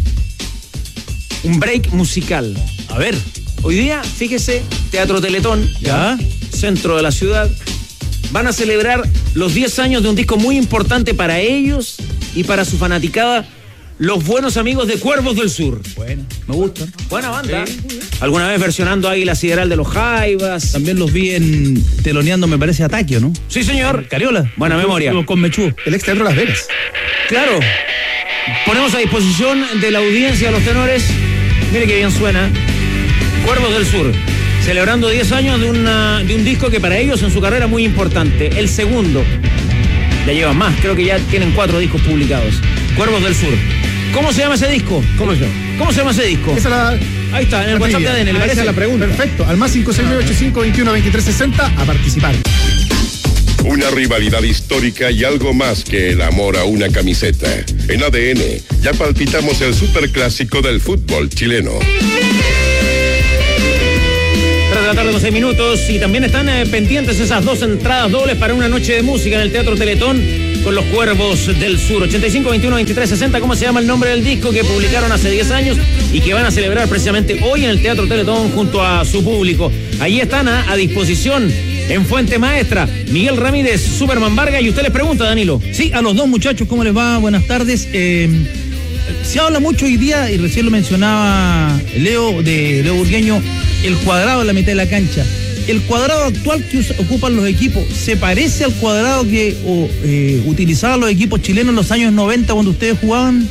un break musical. A ver. Hoy día, fíjese, Teatro Teletón, ¿Ya? centro de la ciudad, van a celebrar los diez años de un disco muy importante para ellos y para su fanaticada, Los Buenos Amigos de Cuervos del Sur. Bueno, me gustan. Buena banda. Alguna vez versionando Águila Sideral de los Jaivas. También los vi en teloneando, me parece, a Taquio, ¿no? Sí, señor. Cariola. Buena memoria. Con Mechú. El ex Teatro Las Vegas. Claro. Ponemos a disposición de la audiencia los tenores. Mire que bien suena. Cuervos del Sur. Celebrando diez años de, una, de un disco que para ellos en su carrera muy importante. El segundo. Ya llevan más. Creo que ya tienen cuatro discos publicados. Cuervos del Sur. ¿Cómo se llama ese disco? ¿Cómo se llama? ¿Cómo se llama ese disco? Esa es la, Ahí está, en el la WhatsApp de trivia. A D N. ¿Le Ah, parece? esa es la pregunta. Perfecto. Al más cinco seis nueve ocho cinco veintiuno veintitrés sesenta a participar. Una rivalidad histórica y algo más que el amor a una camiseta. En A D N ya palpitamos el superclásico del fútbol chileno. tres de la tarde con seis minutos y también están eh, pendientes esas dos entradas dobles para una noche de música en el Teatro Teletón con los Cuervos del Sur. ochenta y cinco veintiuno veintitrés sesenta, ¿cómo se llama el nombre del disco que publicaron hace diez años y que van a celebrar precisamente hoy en el Teatro Teletón junto a su público? Allí están a, a disposición en Fuente Maestra, Miguel Ramírez, Superman Vargas, y usted les pregunta, Danilo. Sí, a los dos muchachos, ¿cómo les va? Buenas tardes. Eh, se habla mucho hoy día, y recién lo mencionaba Leo, de Leo Burgueño, el cuadrado en la mitad de la cancha. ¿El cuadrado actual que us- ocupan los equipos se parece al cuadrado que o, eh, utilizaban los equipos chilenos en los años noventa cuando ustedes jugaban?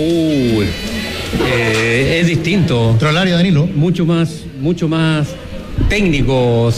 Uy, eh, es distinto. Control área, Danilo. Mucho más, mucho más técnico